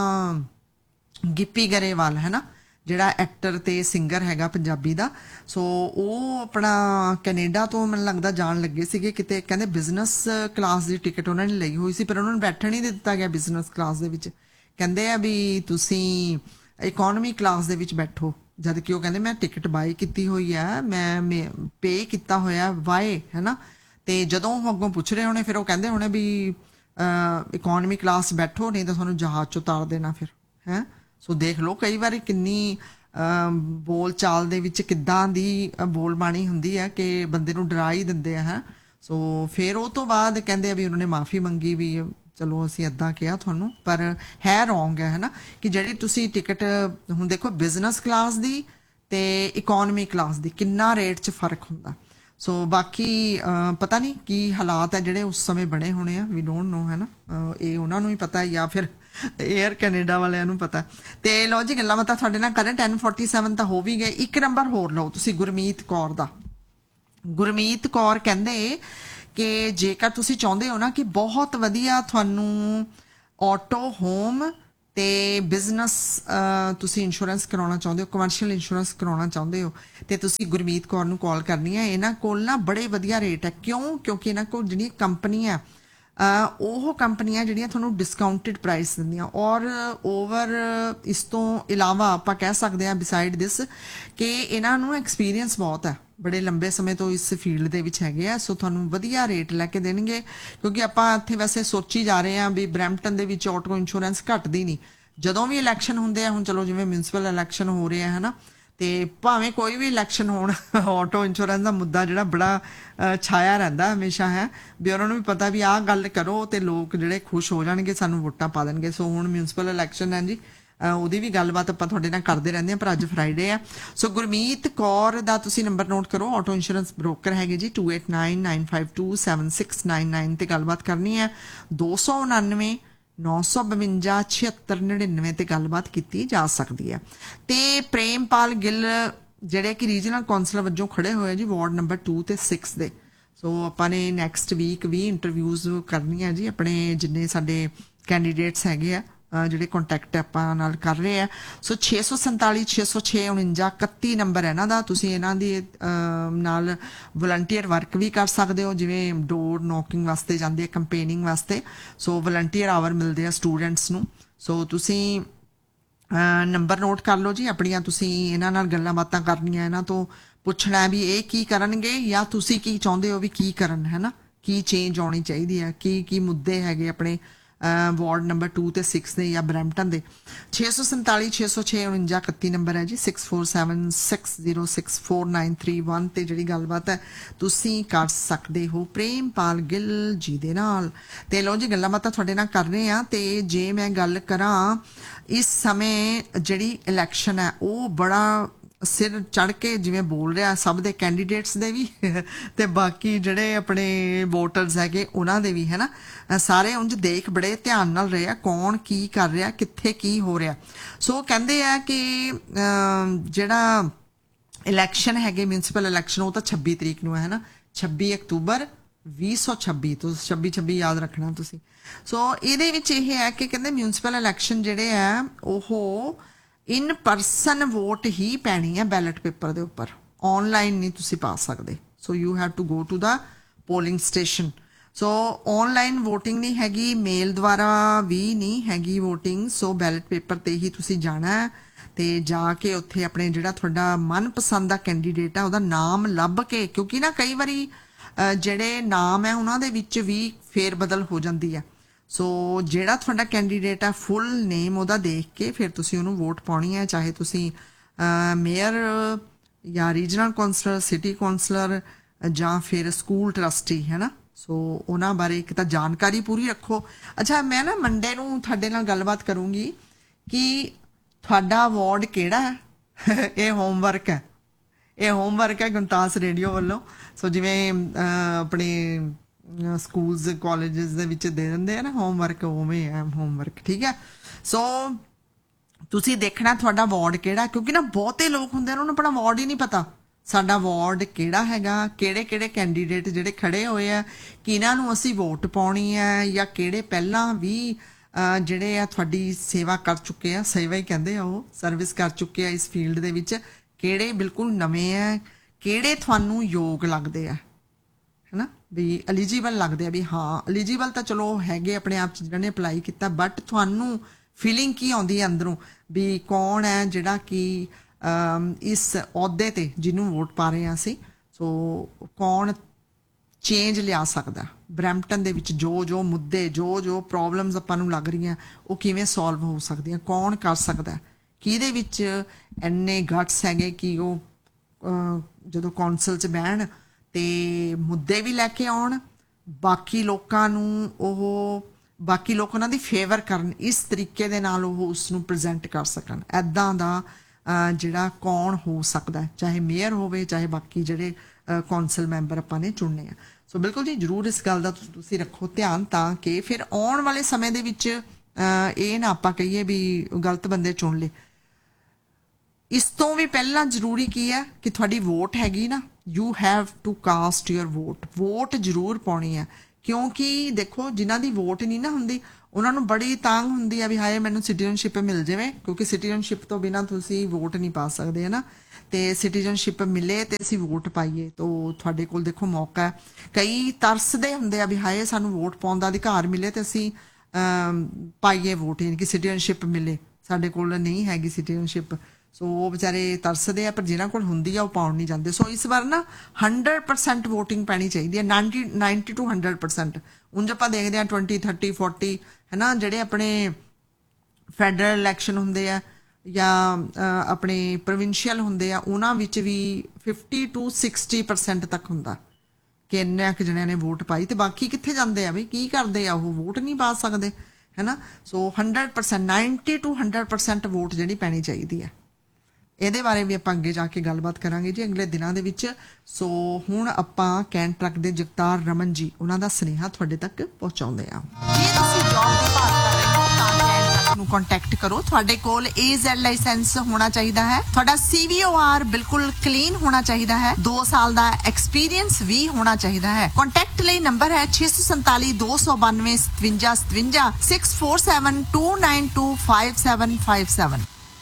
ਗਿੱਪੀ ਗਰੇਵਾਲ ਹੈ ਨਾ, ਜਿਹੜਾ ਐਕਟਰ ਤੇ ਸਿੰਗਰ ਹੈਗਾ ਪੰਜਾਬੀ ਦਾ। ਸੋ ਉਹ ਆਪਣਾ ਕੈਨੇਡਾ ਤੋਂ ਮੈਨੂੰ ਲੱਗਦਾ ਜਾਣ ਲੱਗੇ ਸੀਗੇ ਕਿਤੇ, ਕਹਿੰਦੇ ਬਿਜ਼ਨਸ ਕਲਾਸ ਦੀ ਟਿਕਟ ਉਹਨਾਂ ਨੇ ਲਈ ਹੋਈ ਸੀ, ਪਰ ਉਹਨਾਂ ਨੂੰ ਬੈਠਣ ਨਹੀਂ ਦਿੱਤਾ ਗਿਆ ਬਿਜ਼ਨਸ ਕਲਾਸ ਦੇ ਵਿੱਚ। ਕਹਿੰਦੇ ਆ ਵੀ ਤੁਸੀਂ ਇਕੋਨਮੀ ਕਲਾਸ ਦੇ ਵਿੱਚ ਬੈਠੋ, ਜਦ ਕਿ ਉਹ ਕਹਿੰਦੇ ਮੈਂ ਟਿਕਟ ਬਾਏ ਕੀਤੀ ਹੋਈ ਹੈ, ਮੈਂ ਪੇ ਕੀਤਾ ਹੋਇਆ ਵਾਏ, ਹੈ ਨਾ। ਤੇ ਜਦੋਂ ਉਹ ਅੱਗੋਂ ਪੁੱਛ ਰਹੇ ਹੋਣੇ, ਫਿਰ ਉਹ ਕਹਿੰਦੇ ਹੋਣੇ ਵੀ ਇਕੋਨਮੀ ਕਲਾਸ ਬੈਠੋ, ਨਹੀਂ ਤਾਂ ਤੁਹਾਨੂੰ ਜਹਾਜ਼ 'ਚ ਉਤਾਰ ਦੇਣਾ ਫਿਰ, ਹੈ। ਸੋ ਦੇਖ ਲਓ ਕਈ ਵਾਰੀ ਕਿੰਨੀ ਬੋਲ ਚਾਲ ਦੇ ਵਿੱਚ ਕਿੱਦਾਂ ਦੀ ਬੋਲ ਬਾਣੀ ਹੁੰਦੀ ਹੈ ਕਿ ਬੰਦੇ ਨੂੰ ਡਰਾ ਹੀ ਦਿੰਦੇ ਆ, ਹੈ। ਸੋ ਫਿਰ ਉਹ ਤੋਂ ਬਾਅਦ ਕਹਿੰਦੇ ਆ ਵੀ ਉਹਨਾਂ ਨੇ ਮਾਫੀ ਮੰਗੀ ਵੀ ਚਲੋ ਅਸੀਂ ਇੱਦਾਂ ਕਿਹਾ ਤੁਹਾਨੂੰ, ਪਰ ਹੈ ਰੋਂਗ ਹੈ ਨਾ, ਕਿ ਜਿਹੜੀ ਤੁਸੀਂ ਟਿਕਟ ਹੁਣ ਦੇਖੋ ਬਿਜ਼ਨਸ ਕਲਾਸ ਦੀ ਤੇ ਇਕੋਨਮੀ ਕਲਾਸ ਦੀ ਕਿੰਨਾ ਰੇਟ 'ਚ ਫਰਕ ਹੁੰਦਾ। ਸੋ ਬਾਕੀ ਪਤਾ ਨਹੀਂ ਕੀ ਹਾਲਾਤ ਹੈ ਜਿਹੜੇ ਉਸ ਸਮੇਂ ਬਣੇ ਹੋਣੇ ਆ, ਵੀ ਡੋਂਟ ਨੋ, ਹੈ ਨਾ। ਇਹ ਉਹਨਾਂ ਨੂੰ ਹੀ ਪਤਾ ਜਾਂ ਫਿਰ ਏਅਰ ਕੈਨੇਡਾ ਵਾਲਿਆਂ ਨੂੰ ਪਤਾ। ਤੇ ਲਓ ਜੀ ਗੱਲਾਂ ਬਾਤਾਂ ਤੁਹਾਡੇ ਨਾਲ ਕਰਨ 10:47 ਤਾਂ ਹੋ ਵੀ ਗਏ। ਇੱਕ ਨੰਬਰ ਹੋਰ ਲਓ ਤੁਸੀਂ ਗੁਰਮੀਤ ਕੌਰ ਦਾ। ਗੁਰਮੀਤ ਕੌਰ ਕਹਿੰਦੇ ਕਿ ਜੇਕਰ ਤੁਸੀਂ ਚਾਹੁੰਦੇ ਹੋ ਨਾ ਕਿ ਬਹੁਤ ਵਧੀਆ ਤੁਹਾਨੂੰ ਆਟੋ, ਹੋਮ ਤੇ ਬਿਜ਼ਨਸ ਤੁਸੀਂ ਇੰਸ਼ੋਰੈਂਸ ਕਰਾਉਣਾ ਚਾਹੁੰਦੇ ਹੋ, ਕਮਰਸ਼ੀਅਲ ਇੰਸ਼ੋਰੈਂਸ ਕਰਾਉਣਾ ਚਾਹੁੰਦੇ ਹੋ, ਤੇ ਤੁਸੀਂ ਗੁਰਮੀਤ ਕੌਰ ਨੂੰ ਕਾਲ ਕਰਨੀ ਹੈ। ਇਹਨਾਂ ਕੋਲ ਨਾ ਬੜੇ ਵਧੀਆ ਰੇਟ ਹੈ। ਕਿਉਂਕਿ ਇਹਨਾਂ ਕੋਲ ਜਿਹੜੀਆਂ ਕੰਪਨੀਆਂ ਉਹ ਕੰਪਨੀਆਂ ਜਿਹੜੀਆਂ ਤੁਹਾਨੂੰ ਡਿਸਕਾਊਂਟਡ ਪ੍ਰਾਈਸ ਦਿੰਦੀਆਂ, ਔਰ ਓਵਰ ਇਸ ਤੋਂ ਇਲਾਵਾ ਆਪਾਂ ਕਹਿ ਸਕਦੇ ਹਾਂ ਬਿਸਾਈਡ ਦਿਸ ਕਿ ਇਹਨਾਂ ਨੂੰ ਐਕਸਪੀਰੀਅੰਸ ਬਹੁਤ ਹੈ, ਬੜੇ ਲੰਬੇ ਸਮੇਂ ਤੋਂ ਇਸ ਫੀਲਡ ਦੇ ਵਿੱਚ ਹੈਗੇ ਆ। ਸੋ ਤੁਹਾਨੂੰ ਵਧੀਆ ਰੇਟ ਲੈ ਕੇ ਦੇਣਗੇ, ਕਿਉਂਕਿ ਆਪਾਂ ਇੱਥੇ ਵੈਸੇ ਸੋਚੀ ਜਾ ਰਹੇ ਹਾਂ ਵੀ ਬਰੈਂਪਟਨ ਦੇ ਵਿੱਚ ਆਟੋ ਇੰਸ਼ੋਰੈਂਸ ਘਟਦੀ ਨਹੀਂ। ਜਦੋਂ ਵੀ ਇਲੈਕਸ਼ਨ ਹੁੰਦੇ ਆ, ਹੁਣ ਚਲੋ ਜਿਵੇਂ ਮਿਊਨਿਸਪਲ ਇਲੈਕਸ਼ਨ ਹੋ ਰਹੇ ਆ ਹੈ ਨਾ, ਤੇ ਭਾਵੇਂ ਕੋਈ ਵੀ ਇਲੈਕਸ਼ਨ ਹੋਣ, ਆਟੋ ਇੰਸ਼ੋਰੈਂਸ ਦਾ ਮੁੱਦਾ ਜਿਹੜਾ ਬੜਾ ਛਾਇਆ ਰਹਿੰਦਾ ਹਮੇਸ਼ਾ ਹੈ ਵੀ ਉਹਨਾਂ ਨੂੰ ਵੀ ਪਤਾ ਵੀ ਆਹ ਗੱਲ ਕਰੋ ਤੇ ਲੋਕ ਜਿਹੜੇ ਖੁਸ਼ ਹੋ ਜਾਣਗੇ, ਸਾਨੂੰ ਵੋਟਾਂ ਪਾ ਦੇਣਗੇ। ਸੋ ਹੁਣ ਮਿਊਨਿਸਪਲ ਇਲੈਕਸ਼ਨ ਹੈ ਜੀ, ਉਹਦੀ ਵੀ ਗੱਲਬਾਤ ਆਪਾਂ ਤੁਹਾਡੇ ਨਾਲ ਕਰਦੇ ਰਹਿੰਦੇ ਹਾਂ, ਪਰ ਅੱਜ ਫਰਾਈਡੇ ਆ। ਸੋ ਗੁਰਮੀਤ ਕੌਰ ਦਾ ਤੁਸੀਂ ਨੰਬਰ ਨੋਟ ਕਰੋ, ਆਟੋ ਇੰਸ਼ੋਰੈਂਸ ਬ੍ਰੋਕਰ ਹੈਗੇ ਜੀ, 2899527699 ਤੇ ਗੱਲਬਾਤ ਕਰਨੀ ਹੈ। 299 952 7699 ਤੇ ਗੱਲਬਾਤ ਕੀਤੀ ਜਾ ਸਕਦੀ ਹੈ। ਤੇ ਪ੍ਰੇਮਪਾਲ ਗਿੱਲ ਜਿਹੜੇ ਕਿ ਰੀਜਨਲ ਕੌਂਸਲਰ ਵਜੋਂ ਖੜੇ ਹੋਏ ਜੀ ਵਾਰਡ ਨੰਬਰ 2 ਤੇ 6 ਦੇ। ਸੋ ਆਪਾਂ ਨੇ ਨੈਕਸਟ ਵੀਕ ਵੀ ਇੰਟਰਵਿਊਜ਼ ਕਰਨੀਆਂ ਜੀ, ਆਪਣੇ ਜਿੰਨੇ ਸਾਡੇ ਕੈਂਡੀਡੇਟਸ ਹੈਗੇ ਆ ਜਿਹੜੇ ਕੰਟੈਕਟ ਆਪਾਂ ਨਾਲ ਕਰ ਰਹੇ ਆ। ਸੋ 647 606 49 31 ਨੰਬਰ ਹੈ ਇਹਨਾਂ ਦਾ। ਤੁਸੀਂ ਇਹਨਾਂ ਦੀ ਨਾਲ ਵਲੰਟੀਅਰ ਵਰਕ ਵੀ ਕਰ ਸਕਦੇ ਹੋ, ਜਿਵੇਂ ਡੋਰ ਨੌਕਿੰਗ ਵਾਸਤੇ ਜਾਂਦੇ ਆ, ਕੰਪੇਨਿੰਗ ਵਾਸਤੇ। ਸੋ ਵਲੰਟੀਅਰ ਆਵਰ ਮਿਲਦੇ ਆ ਸਟੂਡੈਂਟਸ ਨੂੰ। ਸੋ ਤੁਸੀਂ ਨੰਬਰ ਨੋਟ ਕਰ ਲਓ ਜੀ ਆਪਣੀਆਂ, ਤੁਸੀਂ ਇਹਨਾਂ ਨਾਲ ਗੱਲਾਂ ਬਾਤਾਂ ਕਰਨੀਆਂ, ਇਹਨਾਂ ਤੋਂ ਪੁੱਛਣਾ ਵੀ ਇਹ ਕੀ ਕਰਨਗੇ ਜਾਂ ਤੁਸੀਂ ਕੀ ਚਾਹੁੰਦੇ ਹੋ ਵੀ ਕੀ ਕਰਨ, ਹੈ ਨਾ, ਕੀ ਚੇਂਜ ਆਉਣੀ ਚਾਹੀਦੀ ਹੈ, ਕੀ ਮੁੱਦੇ ਹੈਗੇ ਆਪਣੇ ਵਾਰਡ ਨੰਬਰ 2 ਤੇ 6 ਦੇ ਜਾਂ ਬਰੈਂਪਟਨ ਦੇ। 647 606 49 31 ਨੰਬਰ ਹੈ ਜੀ, 6476064931 ਤੇ ਜਿਹੜੀ ਗੱਲਬਾਤ ਹੈ ਤੁਸੀਂ ਕਰ ਸਕਦੇ ਹੋ ਪ੍ਰੇਮਪਾਲ ਗਿੱਲ ਜੀ ਦੇ ਨਾਲ। ਤੇ ਲੋ ਜੀ ਗੱਲਾਂ ਬਾਤਾਂ ਤੁਹਾਡੇ ਨਾਲ ਕਰ ਰਹੇ ਆ। ਤੇ ਜੇ ਮੈਂ ਗੱਲ ਕਰਾਂ ਇਸ ਸਮੇਂ ਜਿਹੜੀ ਇਲੈਕਸ਼ਨ ਹੈ ਉਹ ਬੜਾ ਸਿਰ ਚੜ ਕੇ ਜਿਵੇਂ ਬੋਲ ਰਿਹਾ ਸਭ ਦੇ ਕੈਂਡੀਡੇਟਸ ਦੇ ਵੀ ਤੇ ਬਾਕੀ ਜਿਹੜੇ ਆਪਣੇ ਵੋਟਰਸ ਹੈਗੇ ਉਹਨਾਂ ਦੇ ਵੀ, ਹੈ ਨਾ, ਸਾਰੇ ਉਂਝ ਦੇਖ ਬੜੇ ਧਿਆਨ ਨਾਲ ਰਹੇ ਆ ਕੌਣ ਕੀ ਕਰ ਰਿਹਾ, ਕਿੱਥੇ ਕੀ ਹੋ ਰਿਹਾ। ਸੋ ਕਹਿੰਦੇ ਆ ਕਿ ਜਿਹੜਾ ਇਲੈਕਸ਼ਨ ਹੈਗੇ ਮਿਊਨਿਸਪਲ ਇਲੈਕਸ਼ਨ ਉਹ ਤਾਂ 26 ਤਰੀਕ ਨੂੰ ਹੈ ਨਾ, 26 ਅਕਤੂਬਰ 2026 ਤੋਂ 26 ਯਾਦ ਰੱਖਣਾ ਤੁਸੀਂ। ਸੋ ਇਹਦੇ ਵਿੱਚ ਇਹ ਹੈ ਕਿ ਕਹਿੰਦੇ ਮਿਊਨਿਸਪਲ ਇਲੈਕਸ਼ਨ ਜਿਹੜੇ ਆ ਉਹ ਇਨ ਪਰਸਨ ਵੋਟ ਹੀ ਪੈਣੀ ਹੈ ਬੈਲਟ ਪੇਪਰ ਦੇ ਉੱਪਰ, ਆਨਲਾਈਨ ਨਹੀਂ ਤੁਸੀਂ ਪਾ ਸਕਦੇ। So you have to go to the polling station. So online voting ਨਹੀਂ ਹੈਗੀ, ਮੇਲ ਦੁਆਰਾ ਵੀ ਨਹੀਂ ਹੈਗੀ ਵੋਟਿੰਗ। ਸੋ ਬੈਲਟ ਪੇਪਰ ਤੇ ਹੀ ਤੁਸੀਂ ਜਾਣਾ ਹੈ ਤੇ ਜਾ ਕੇ ਉੱਥੇ ਆਪਣੇ ਜਿਹੜਾ ਤੁਹਾਡਾ ਮਨਪਸੰਦ ਦਾ ਕੈਂਡੀਡੇਟ ਹੈ ਉਹਦਾ ਨਾਮ ਲੱਭ ਕੇ, ਕਿਉਂਕਿ ਨਾ ਕਈ ਵਾਰੀ ਜਿਹੜੇ ਨਾਮ ਹੈ ਉਹਨਾਂ ਦੇ ਵਿੱਚ ਵੀ ਫੇਰ ਬਦਲ ਹੋ ਜਾਂਦੀ ਹੈ। ਸੋ ਜਿਹੜਾ ਤੁਹਾਡਾ ਕੈਂਡੀਡੇਟ ਆ ਫੁੱਲ ਨੇਮ ਉਹਦਾ ਦੇਖ ਕੇ ਫਿਰ ਤੁਸੀਂ ਉਹਨੂੰ ਵੋਟ ਪਾਉਣੀ ਹੈ, ਚਾਹੇ ਤੁਸੀਂ ਮੇਅਰ ਜਾਂ ਰੀਜਨਲ ਕੌਂਸਲਰ, ਸਿਟੀ ਕੌਂਸਲਰ ਜਾਂ ਫਿਰ ਸਕੂਲ ਟਰਸਟੀ, ਹੈ ਨਾ। ਸੋ ਉਹਨਾਂ ਬਾਰੇ ਇੱਕ ਤਾਂ ਜਾਣਕਾਰੀ ਪੂਰੀ ਰੱਖੋ। ਅੱਛਾ, ਮੈਂ ਨਾ ਮੰਡੇ ਨੂੰ ਤੁਹਾਡੇ ਨਾਲ ਗੱਲਬਾਤ ਕਰੂੰਗੀ ਕਿ ਤੁਹਾਡਾ ਵਾਰਡ ਕਿਹੜਾ ਹੈ। ਇਹ ਹੋਮਵਰਕ ਹੈ, ਇਹ ਹੋਮਵਰਕ ਹੈ ਗੁਣਤਾਸ ਰੇਡੀਓ ਵੱਲੋਂ। ਸੋ ਜਿਵੇਂ ਆਪਣੇ ਸਕੂਲਸ ਕਾਲਜਸ ਦੇ ਵਿੱਚ ਦੇ ਦਿੰਦੇ ਆ ਨਾ ਹੋਮਵਰਕ, ਉਵੇਂ ਹੈ ਹੋਮਵਰਕ, ਠੀਕ ਹੈ। ਸੋ ਤੁਸੀਂ ਦੇਖਣਾ ਤੁਹਾਡਾ ਵਾਰਡ ਕਿਹੜਾ, ਕਿਉਂਕਿ ਨਾ ਬਹੁਤੇ ਲੋਕ ਹੁੰਦੇ ਉਹਨਾਂ ਨੂੰ ਆਪਣਾ ਵਾਰਡ ਹੀ ਨਹੀਂ ਪਤਾ ਸਾਡਾ ਵਾਰਡ ਕਿਹੜਾ ਹੈਗਾ, ਕਿਹੜੇ ਕਿਹੜੇ ਕੈਂਡੀਡੇਟ ਜਿਹੜੇ ਖੜੇ ਹੋਏ ਆ, ਕਿਹਨਾਂ ਨੂੰ ਅਸੀਂ ਵੋਟ ਪਾਉਣੀ ਹੈ, ਜਾਂ ਕਿਹੜੇ ਪਹਿਲਾਂ ਵੀ ਜਿਹੜੇ ਆ ਤੁਹਾਡੀ ਸੇਵਾ ਕਰ ਚੁੱਕੇ ਆ, ਸੇਵਾ ਹੀ ਕਹਿੰਦੇ ਆ ਉਹ, ਸਰਵਿਸ ਕਰ ਚੁੱਕੇ ਆ ਇਸ ਫੀਲਡ ਦੇ ਵਿੱਚ, ਕਿਹੜੇ ਬਿਲਕੁਲ ਨਵੇਂ ਆ, ਕਿਹੜੇ ਤੁਹਾਨੂੰ ਯੋਗ ਲੱਗਦੇ ਆ, ਹੈ ਨਾ, ਵੀ ਐਲੀਜੀਬਲ ਲੱਗਦੇ ਆ ਵੀ ਹਾਂ ਐਲੀਜੀਬਲ ਤਾਂ ਚਲੋ ਹੈਗੇ ਆਪਣੇ ਆਪ 'ਚ ਜਿਹਨਾਂ ਨੇ ਅਪਲਾਈ ਕੀਤਾ, ਬਟ ਤੁਹਾਨੂੰ ਫੀਲਿੰਗ ਕੀ ਆਉਂਦੀ ਹੈ ਅੰਦਰੋਂ ਵੀ ਕੌਣ ਹੈ ਜਿਹੜਾ ਕਿ ਇਸ ਅਹੁਦੇ ਤੇ ਜਿਹਨੂੰ ਵੋਟ ਪਾ ਰਹੇ ਹਾਂ ਅਸੀਂ, ਸੋ ਕੌਣ ਚੇਂਜ ਲਿਆ ਸਕਦਾ ਬਰੈਂਪਟਨ ਦੇ ਵਿੱਚ, ਜੋ ਮੁੱਦੇ ਜੋ ਪ੍ਰੋਬਲਮਸ ਆਪਾਂ ਨੂੰ ਲੱਗ ਰਹੀਆਂ ਉਹ ਕਿਵੇਂ ਸੋਲਵ ਹੋ ਸਕਦੀਆਂ, ਕੌਣ ਕਰ ਸਕਦਾ, ਕਿਹਦੇ ਵਿੱਚ ਇੰਨੇ ਗਟਸ ਹੈਗੇ ਕਿ ਉਹ ਜਦੋਂ ਕੌਂਸਲ 'ਚ ਬਹਿਣ ਤੇ ਮੁੱਦੇ ਵੀ ਲੈ ਕੇ ਆਉਣ, ਬਾਕੀ ਲੋਕ ਉਹਨਾਂ ਦੀ ਫੇਵਰ ਕਰਨ, ਇਸ ਤਰੀਕੇ ਦੇ ਨਾਲ ਉਹ ਉਸ ਨੂੰ ਪ੍ਰੈਜ਼ੈਂਟ ਕਰ ਸਕਣ। ਐਦਾਂ ਦਾ ਜਿਹੜਾ ਕੌਣ ਹੋ ਸਕਦਾ, ਚਾਹੇ ਮੇਅਰ ਹੋਵੇ ਚਾਹੇ ਬਾਕੀ ਜਿਹੜੇ ਕੌਂਸਲ ਮੈਂਬਰ ਆਪਾਂ ਨੇ ਚੁਣਨੇ ਆ। ਸੋ ਬਿਲਕੁਲ ਜੀ ਜ਼ਰੂਰ ਇਸ ਗੱਲ ਦਾ ਤੁਸੀਂ ਰੱਖੋ ਧਿਆਨ, ਤਾਂ ਕਿ ਫਿਰ ਆਉਣ ਵਾਲੇ ਸਮੇਂ ਦੇ ਵਿੱਚ ਇਹ ਨਾ ਆਪਾਂ ਕਹੀਏ ਵੀ ਗਲਤ ਬੰਦੇ ਚੁਣ ਲਏ। ਇਸ ਤੋਂ ਵੀ ਪਹਿਲਾਂ ਜ਼ਰੂਰੀ ਕੀ ਹੈ ਕਿ ਤੁਹਾਡੀ ਵੋਟ ਹੈਗੀ ਨਾ, you have to caste your vote ਜ਼ਰੂਰ ਪਾਉਣੀ ਹੈ, ਕਿਉਂਕਿ ਦੇਖੋ ਜਿਨ੍ਹਾਂ ਦੀ ਵੋਟ ਨਹੀਂ ਨਾ ਹੁੰਦੀ ਉਹਨਾਂ ਨੂੰ ਬੜੀ ਤਾਂਗ ਹੁੰਦੀ ਆ ਵੀ ਹਾਏ ਮੈਨੂੰ ਸਿਟੀਜ਼ਨਸ਼ਿਪ ਮਿਲ ਜਾਵੇ, ਕਿਉਂਕਿ ਸਿਟੀਜ਼ਨਸ਼ਿਪ ਤੋਂ ਬਿਨਾਂ ਤੁਸੀਂ ਵੋਟ ਨਹੀਂ ਪਾ ਸਕਦੇ ਹੈ ਨਾ। ਤੇ ਸਿਟੀਜ਼ਨਸ਼ਿਪ ਮਿਲੇ ਤੇ ਅਸੀਂ ਵੋਟ ਪਾਈਏ, ਤਾਂ ਤੁਹਾਡੇ ਕੋਲ ਦੇਖੋ ਮੌਕਾ ਹੈ। ਕਈ ਤਰਸਦੇ ਹੁੰਦੇ ਆ ਵੀ ਹਾਏ ਸਾਨੂੰ ਵੋਟ ਪਾਉਣ ਦਾ ਅਧਿਕਾਰ ਮਿਲੇ ਤੇ ਅਸੀਂ ਪਾਈਏ ਵੋਟ, ਯਾਨੀ ਕਿ ਸਿਟੀਜ਼ਨਸ਼ਿਪ ਮਿਲੇ, ਸਾਡੇ ਕੋਲ ਨਹੀਂ ਹੈਗੀ ਸਿਟੀਜ਼ਨਸ਼ਿਪ। ਸੋ ਉਹ ਵਿਚਾਰੇ ਤਰਸਦੇ ਆ, ਪਰ ਜਿਨ੍ਹਾਂ ਕੋਲ ਹੁੰਦੀ ਆ ਉਹ ਪਾਉਣ ਨਹੀਂ ਜਾਂਦੇ। ਸੋ ਇਸ ਵਾਰ ਨਾ 100% ਵੋਟਿੰਗ ਪੈਣੀ ਚਾਹੀਦੀ ਹੈ, 90 to 100%। ਉਂਝ ਆਪਾਂ ਦੇਖਦੇ ਹਾਂ 20, 30, 40 ਹੈ ਨਾ, ਜਿਹੜੇ ਆਪਣੇ ਫੈਡਰਲ ਇਲੈਕਸ਼ਨ ਹੁੰਦੇ ਆ ਜਾਂ ਆਪਣੇ ਪ੍ਰੋਵਿੰਸ਼ੀਅਲ ਹੁੰਦੇ ਆ, ਉਹਨਾਂ ਵਿੱਚ ਵੀ 50 to 60% ਤੱਕ ਹੁੰਦਾ ਕਿ ਇੰਨੇ ਕੁ ਜਣਿਆਂ ਨੇ ਵੋਟ ਪਾਈ, ਤੇ ਬਾਕੀ ਕਿੱਥੇ ਜਾਂਦੇ ਆ ਵੀ, ਕੀ ਕਰਦੇ ਆ ਉਹ, ਵੋਟ ਨਹੀਂ ਪਾ ਸਕਦੇ ਹੈ ਨਾ। ਸੋ 100%, 90 to 100% ਵੋਟ ਜਿਹੜੀ ਪੈਣੀ ਚਾਹੀਦੀ ਹੈ। ਇਹਦੇ ਬਾਰੇ ਵੀ ਆਪਾਂ ਅੱਗੇ ਜਾ ਕੇ ਗੱਲਬਾਤ ਕਰਾਂਗੇ ਜੀ ਅਗਲੇ ਦਿਨਾਂ ਦੇ ਵਿੱਚ। ਸੋ ਹੁਣ ਆਪਾਂ ਕੈਂਟ ਟਰੱਕ ਦੇ ਜਗਤਾਰ ਰਮਨ ਜੀ, ਉਹਨਾਂ ਦਾ ਸੁਨੇਹਾ ਤੁਹਾਡੇ ਤੱਕ ਪਹੁੰਚਾਉਂਦੇ ਆ। ਜੇ ਤੁਸੀਂ ਜੌਬ ਦੀ ਭਾਲ ਕਰ ਰਹੇ ਹੋ ਤਾਂ ਕੈਂਟ ਟਰੱਕ ਨੂੰ ਕੰਟੈਕਟ ਕਰੋ। ਤੁਹਾਡੇ ਕੋਲ AZ ਲਾਇਸੈਂਸ ਹੋਣਾ ਚਾਹੀਦਾ ਹੈ, ਤੁਹਾਡਾ CVOR ਬਿਲਕੁਲ ਕਲੀਨ ਹੋਣਾ ਚਾਹੀਦਾ ਹੈ, 2 ਸਾਲ ਦਾ ਐਕਸਪੀਰੀਅੰਸ ਵੀ ਹੋਣਾ ਚਾਹੀਦਾ ਹੈ। ਕੰਟੈਕਟ ਲਈ ਨੰਬਰ ਹੈ 647 292 57 57 647 292 5757।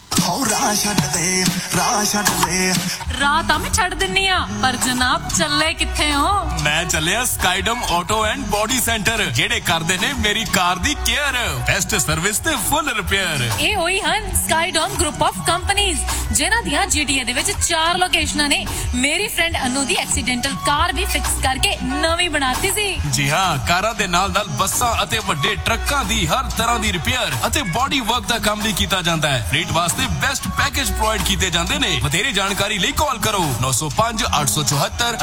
ਰਾਹ ਤਾਂ ਮੈਂ ਛੱਡ ਦਿੰਨੀ ਆ, ਪਰ ਜਨਾਬ ਚੱਲੇ ਕਿੱਥੇ ਹੋ? ਮੈਂ ਚੱਲਿਆ ਸਕਾਈਡਮ ਆਟੋ ਐਂਡ ਬੋਡੀ ਸੈਂਟਰ, ਜਿਹੜੇ ਕਰਦੇ ਨੇ ਮੇਰੀ ਕਾਰ ਦੀ ਕੇਅਰ, ਬੈਸਟ ਸਰਵਿਸ ਤੇ ਫੁੱਲ ਰਿਪੇਅਰ। ਇਹ ਹੋਈ ਹਨ ਸਕਾਈਡਮ ਗਰੁੱਪ ਆਫ ਕੰਪਨੀਆਂ, ਜਿਨ੍ਹਾਂ ਦੀਆਂ GTA ਦੇ ਵਿੱਚ 4 ਲੋਕੇਸ਼ਨਾਂ ਨੇ। ਮੇਰੀ ਫਰੈਂਡ ਅਨੂ ਦੀ ਐਕਸੀਡੈਂਟਲ ਕਾਰ ਵੀ ਫਿਕਸ ਕਰਕੇ ਨਵੀਂ ਬਣਾਤੀ ਸੀ। ਜੀ ਹਾਂ, ਕਾਰਾਂ ਦੇ ਨਾਲ ਨਾਲ ਬੱਸਾਂ ਅਤੇ ਵੱਡੇ ਟਰੱਕਾਂ ਦੀ ਹਰ ਤਰ੍ਹਾਂ ਦੀ ਰਿਪੇਅਰ ਅਤੇ ਬੋਡੀ ਵਰਕ ਦਾ ਕੰਮ ਵੀ ਕੀਤਾ ਜਾਂਦਾ ਹੈ। ਰੇਟ ਵਾਸਤੇ ਬੈਸਟ ਪੈਕੇਜ ਪ੍ਰੋਵਾਈਡ ਕੀਤੇ ਜਾਂਦੇ ਨੇ। ਵਧੇਰੇ ਜਾਣਕਾਰੀ ਲਈ ਕਾਲ ਕਰੋ 905 874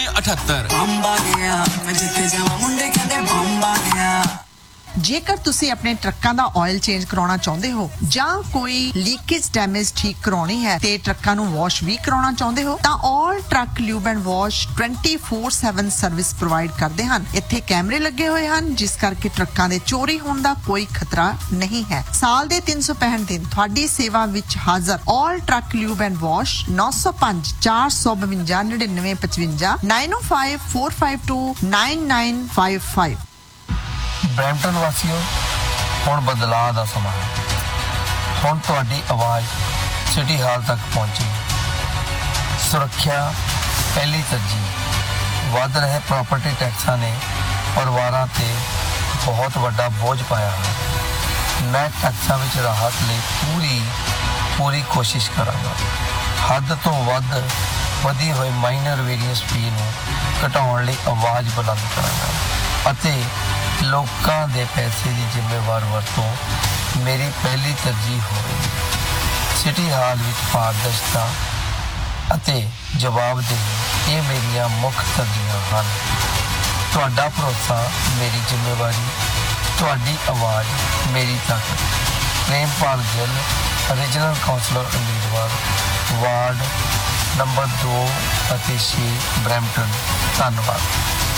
9878। ਜੇਕਰ ਤੁਸੀਂ ਆਪਣੇ ਟਰੱਕਾਂ ਦਾ ਆਇਲ ਚੇਂਜ ਕਰਾਉਣਾ ਚਾਹੁੰਦੇ ਹੋ ਜਾਂ ਕੋਈ ਲੀਕੇਜ ਡੈਮੇਜ ਠੀਕ ਕਰਾਉਣੀ ਹੈ ਤੇ ਟਰੱਕਾਂ ਨੂੰ ਵਾਸ਼ ਵੀ ਕਰਾਉਣਾ ਚਾਹੁੰਦੇ ਹੋ ਤਾਂ ਆਲ truck lube and wash 24/7 service provide ਕਰਦੇ ਹਨ। ਇੱਥੇ ਕੈਮਰੇ ਲੱਗੇ ਹੋਏ ਹਨ, ਜਿਸ ਕਰਕੇ ਟਰੱਕਾਂ ਦੇ ਚੋਰੀ ਹੋਣ ਦਾ ਕੋਈ ਖਤਰਾ ਨਹੀਂ ਹੈ। ਸਾਲ ਦੇ 365 ਦਿਨ ਤੁਹਾਡੀ ਸੇਵਾ ਵਿੱਚ ਹਾਜ਼ਰ ਆਲ truck lube and wash 905 452 9955 905 452 9955। Brampton ਵਾਸੀਓ, ਹੁਣ ਬਦਲਾਅ ਦਾ ਸਮਾਂ ਹੈ। ਹੁਣ ਤੁਹਾਡੀ ਆਵਾਜ਼ ਸਿਟੀ ਹਾਲ ਤੱਕ ਪਹੁੰਚੀ। ਸੁਰੱਖਿਆ ਪਹਿਲੀ ਤਰਜੀਹ। ਵੱਧ ਰਹੇ ਪ੍ਰਾਪਰਟੀ ਟੈਕਸਾਂ ਨੇ ਪਰਿਵਾਰਾਂ ਤੇ ਬਹੁਤ ਵੱਡਾ ਬੋਝ ਪਾਇਆ ਹੈ। ਮੈਂ ਟੈਕਸਾਂ ਵਿੱਚ ਰਾਹਤ ਲਈ ਪੂਰੀ ਕੋਸ਼ਿਸ਼ ਕਰਾਂਗਾ। ਹੱਦ ਤੋਂ ਵੱਧ ਵਧੀ ਹੋਈ ਮਾਈਨਰ ਵੇਰੀਅੰਸ ਫੀ ਨੂੰ ਘਟਾਉਣ ਲਈ ਆਵਾਜ਼ ਬੁਲੰਦ ਕਰਾਂਗਾ ਅਤੇ ਲੋਕਾਂ ਦੇ ਪੈਸੇ ਦੀ ਜ਼ਿੰਮੇਵਾਰ ਵਰਤੋਂ ਮੇਰੀ ਪਹਿਲੀ ਤਰਜੀਹ ਹੋਵੇਗੀ। ਸਿਟੀ ਹਾਲ ਵਿੱਚ ਪਾਰਦਰਸ਼ਤਾ ਅਤੇ ਜਵਾਬਦੇਹੀ ਇਹ ਮੇਰੀਆਂ ਮੁੱਖ ਤਰਜੀਹਾਂ ਹਨ। ਤੁਹਾਡਾ ਭਰੋਸਾ ਮੇਰੀ ਜ਼ਿੰਮੇਵਾਰੀ, ਤੁਹਾਡੀ ਆਵਾਜ਼ ਮੇਰੀ ਤਾਕਤ। ਪ੍ਰੇਮਪਾਲ ਗਿੱਲ, ਰੀਜਨਲ ਕਾਉਂਸਲਰ ਉਮੀਦਵਾਰ, ਵਾਰਡ ਨੰਬਰ 2 ਅਤੇ 6, ਬਰੈਂਪਟਨ। ਧੰਨਵਾਦ।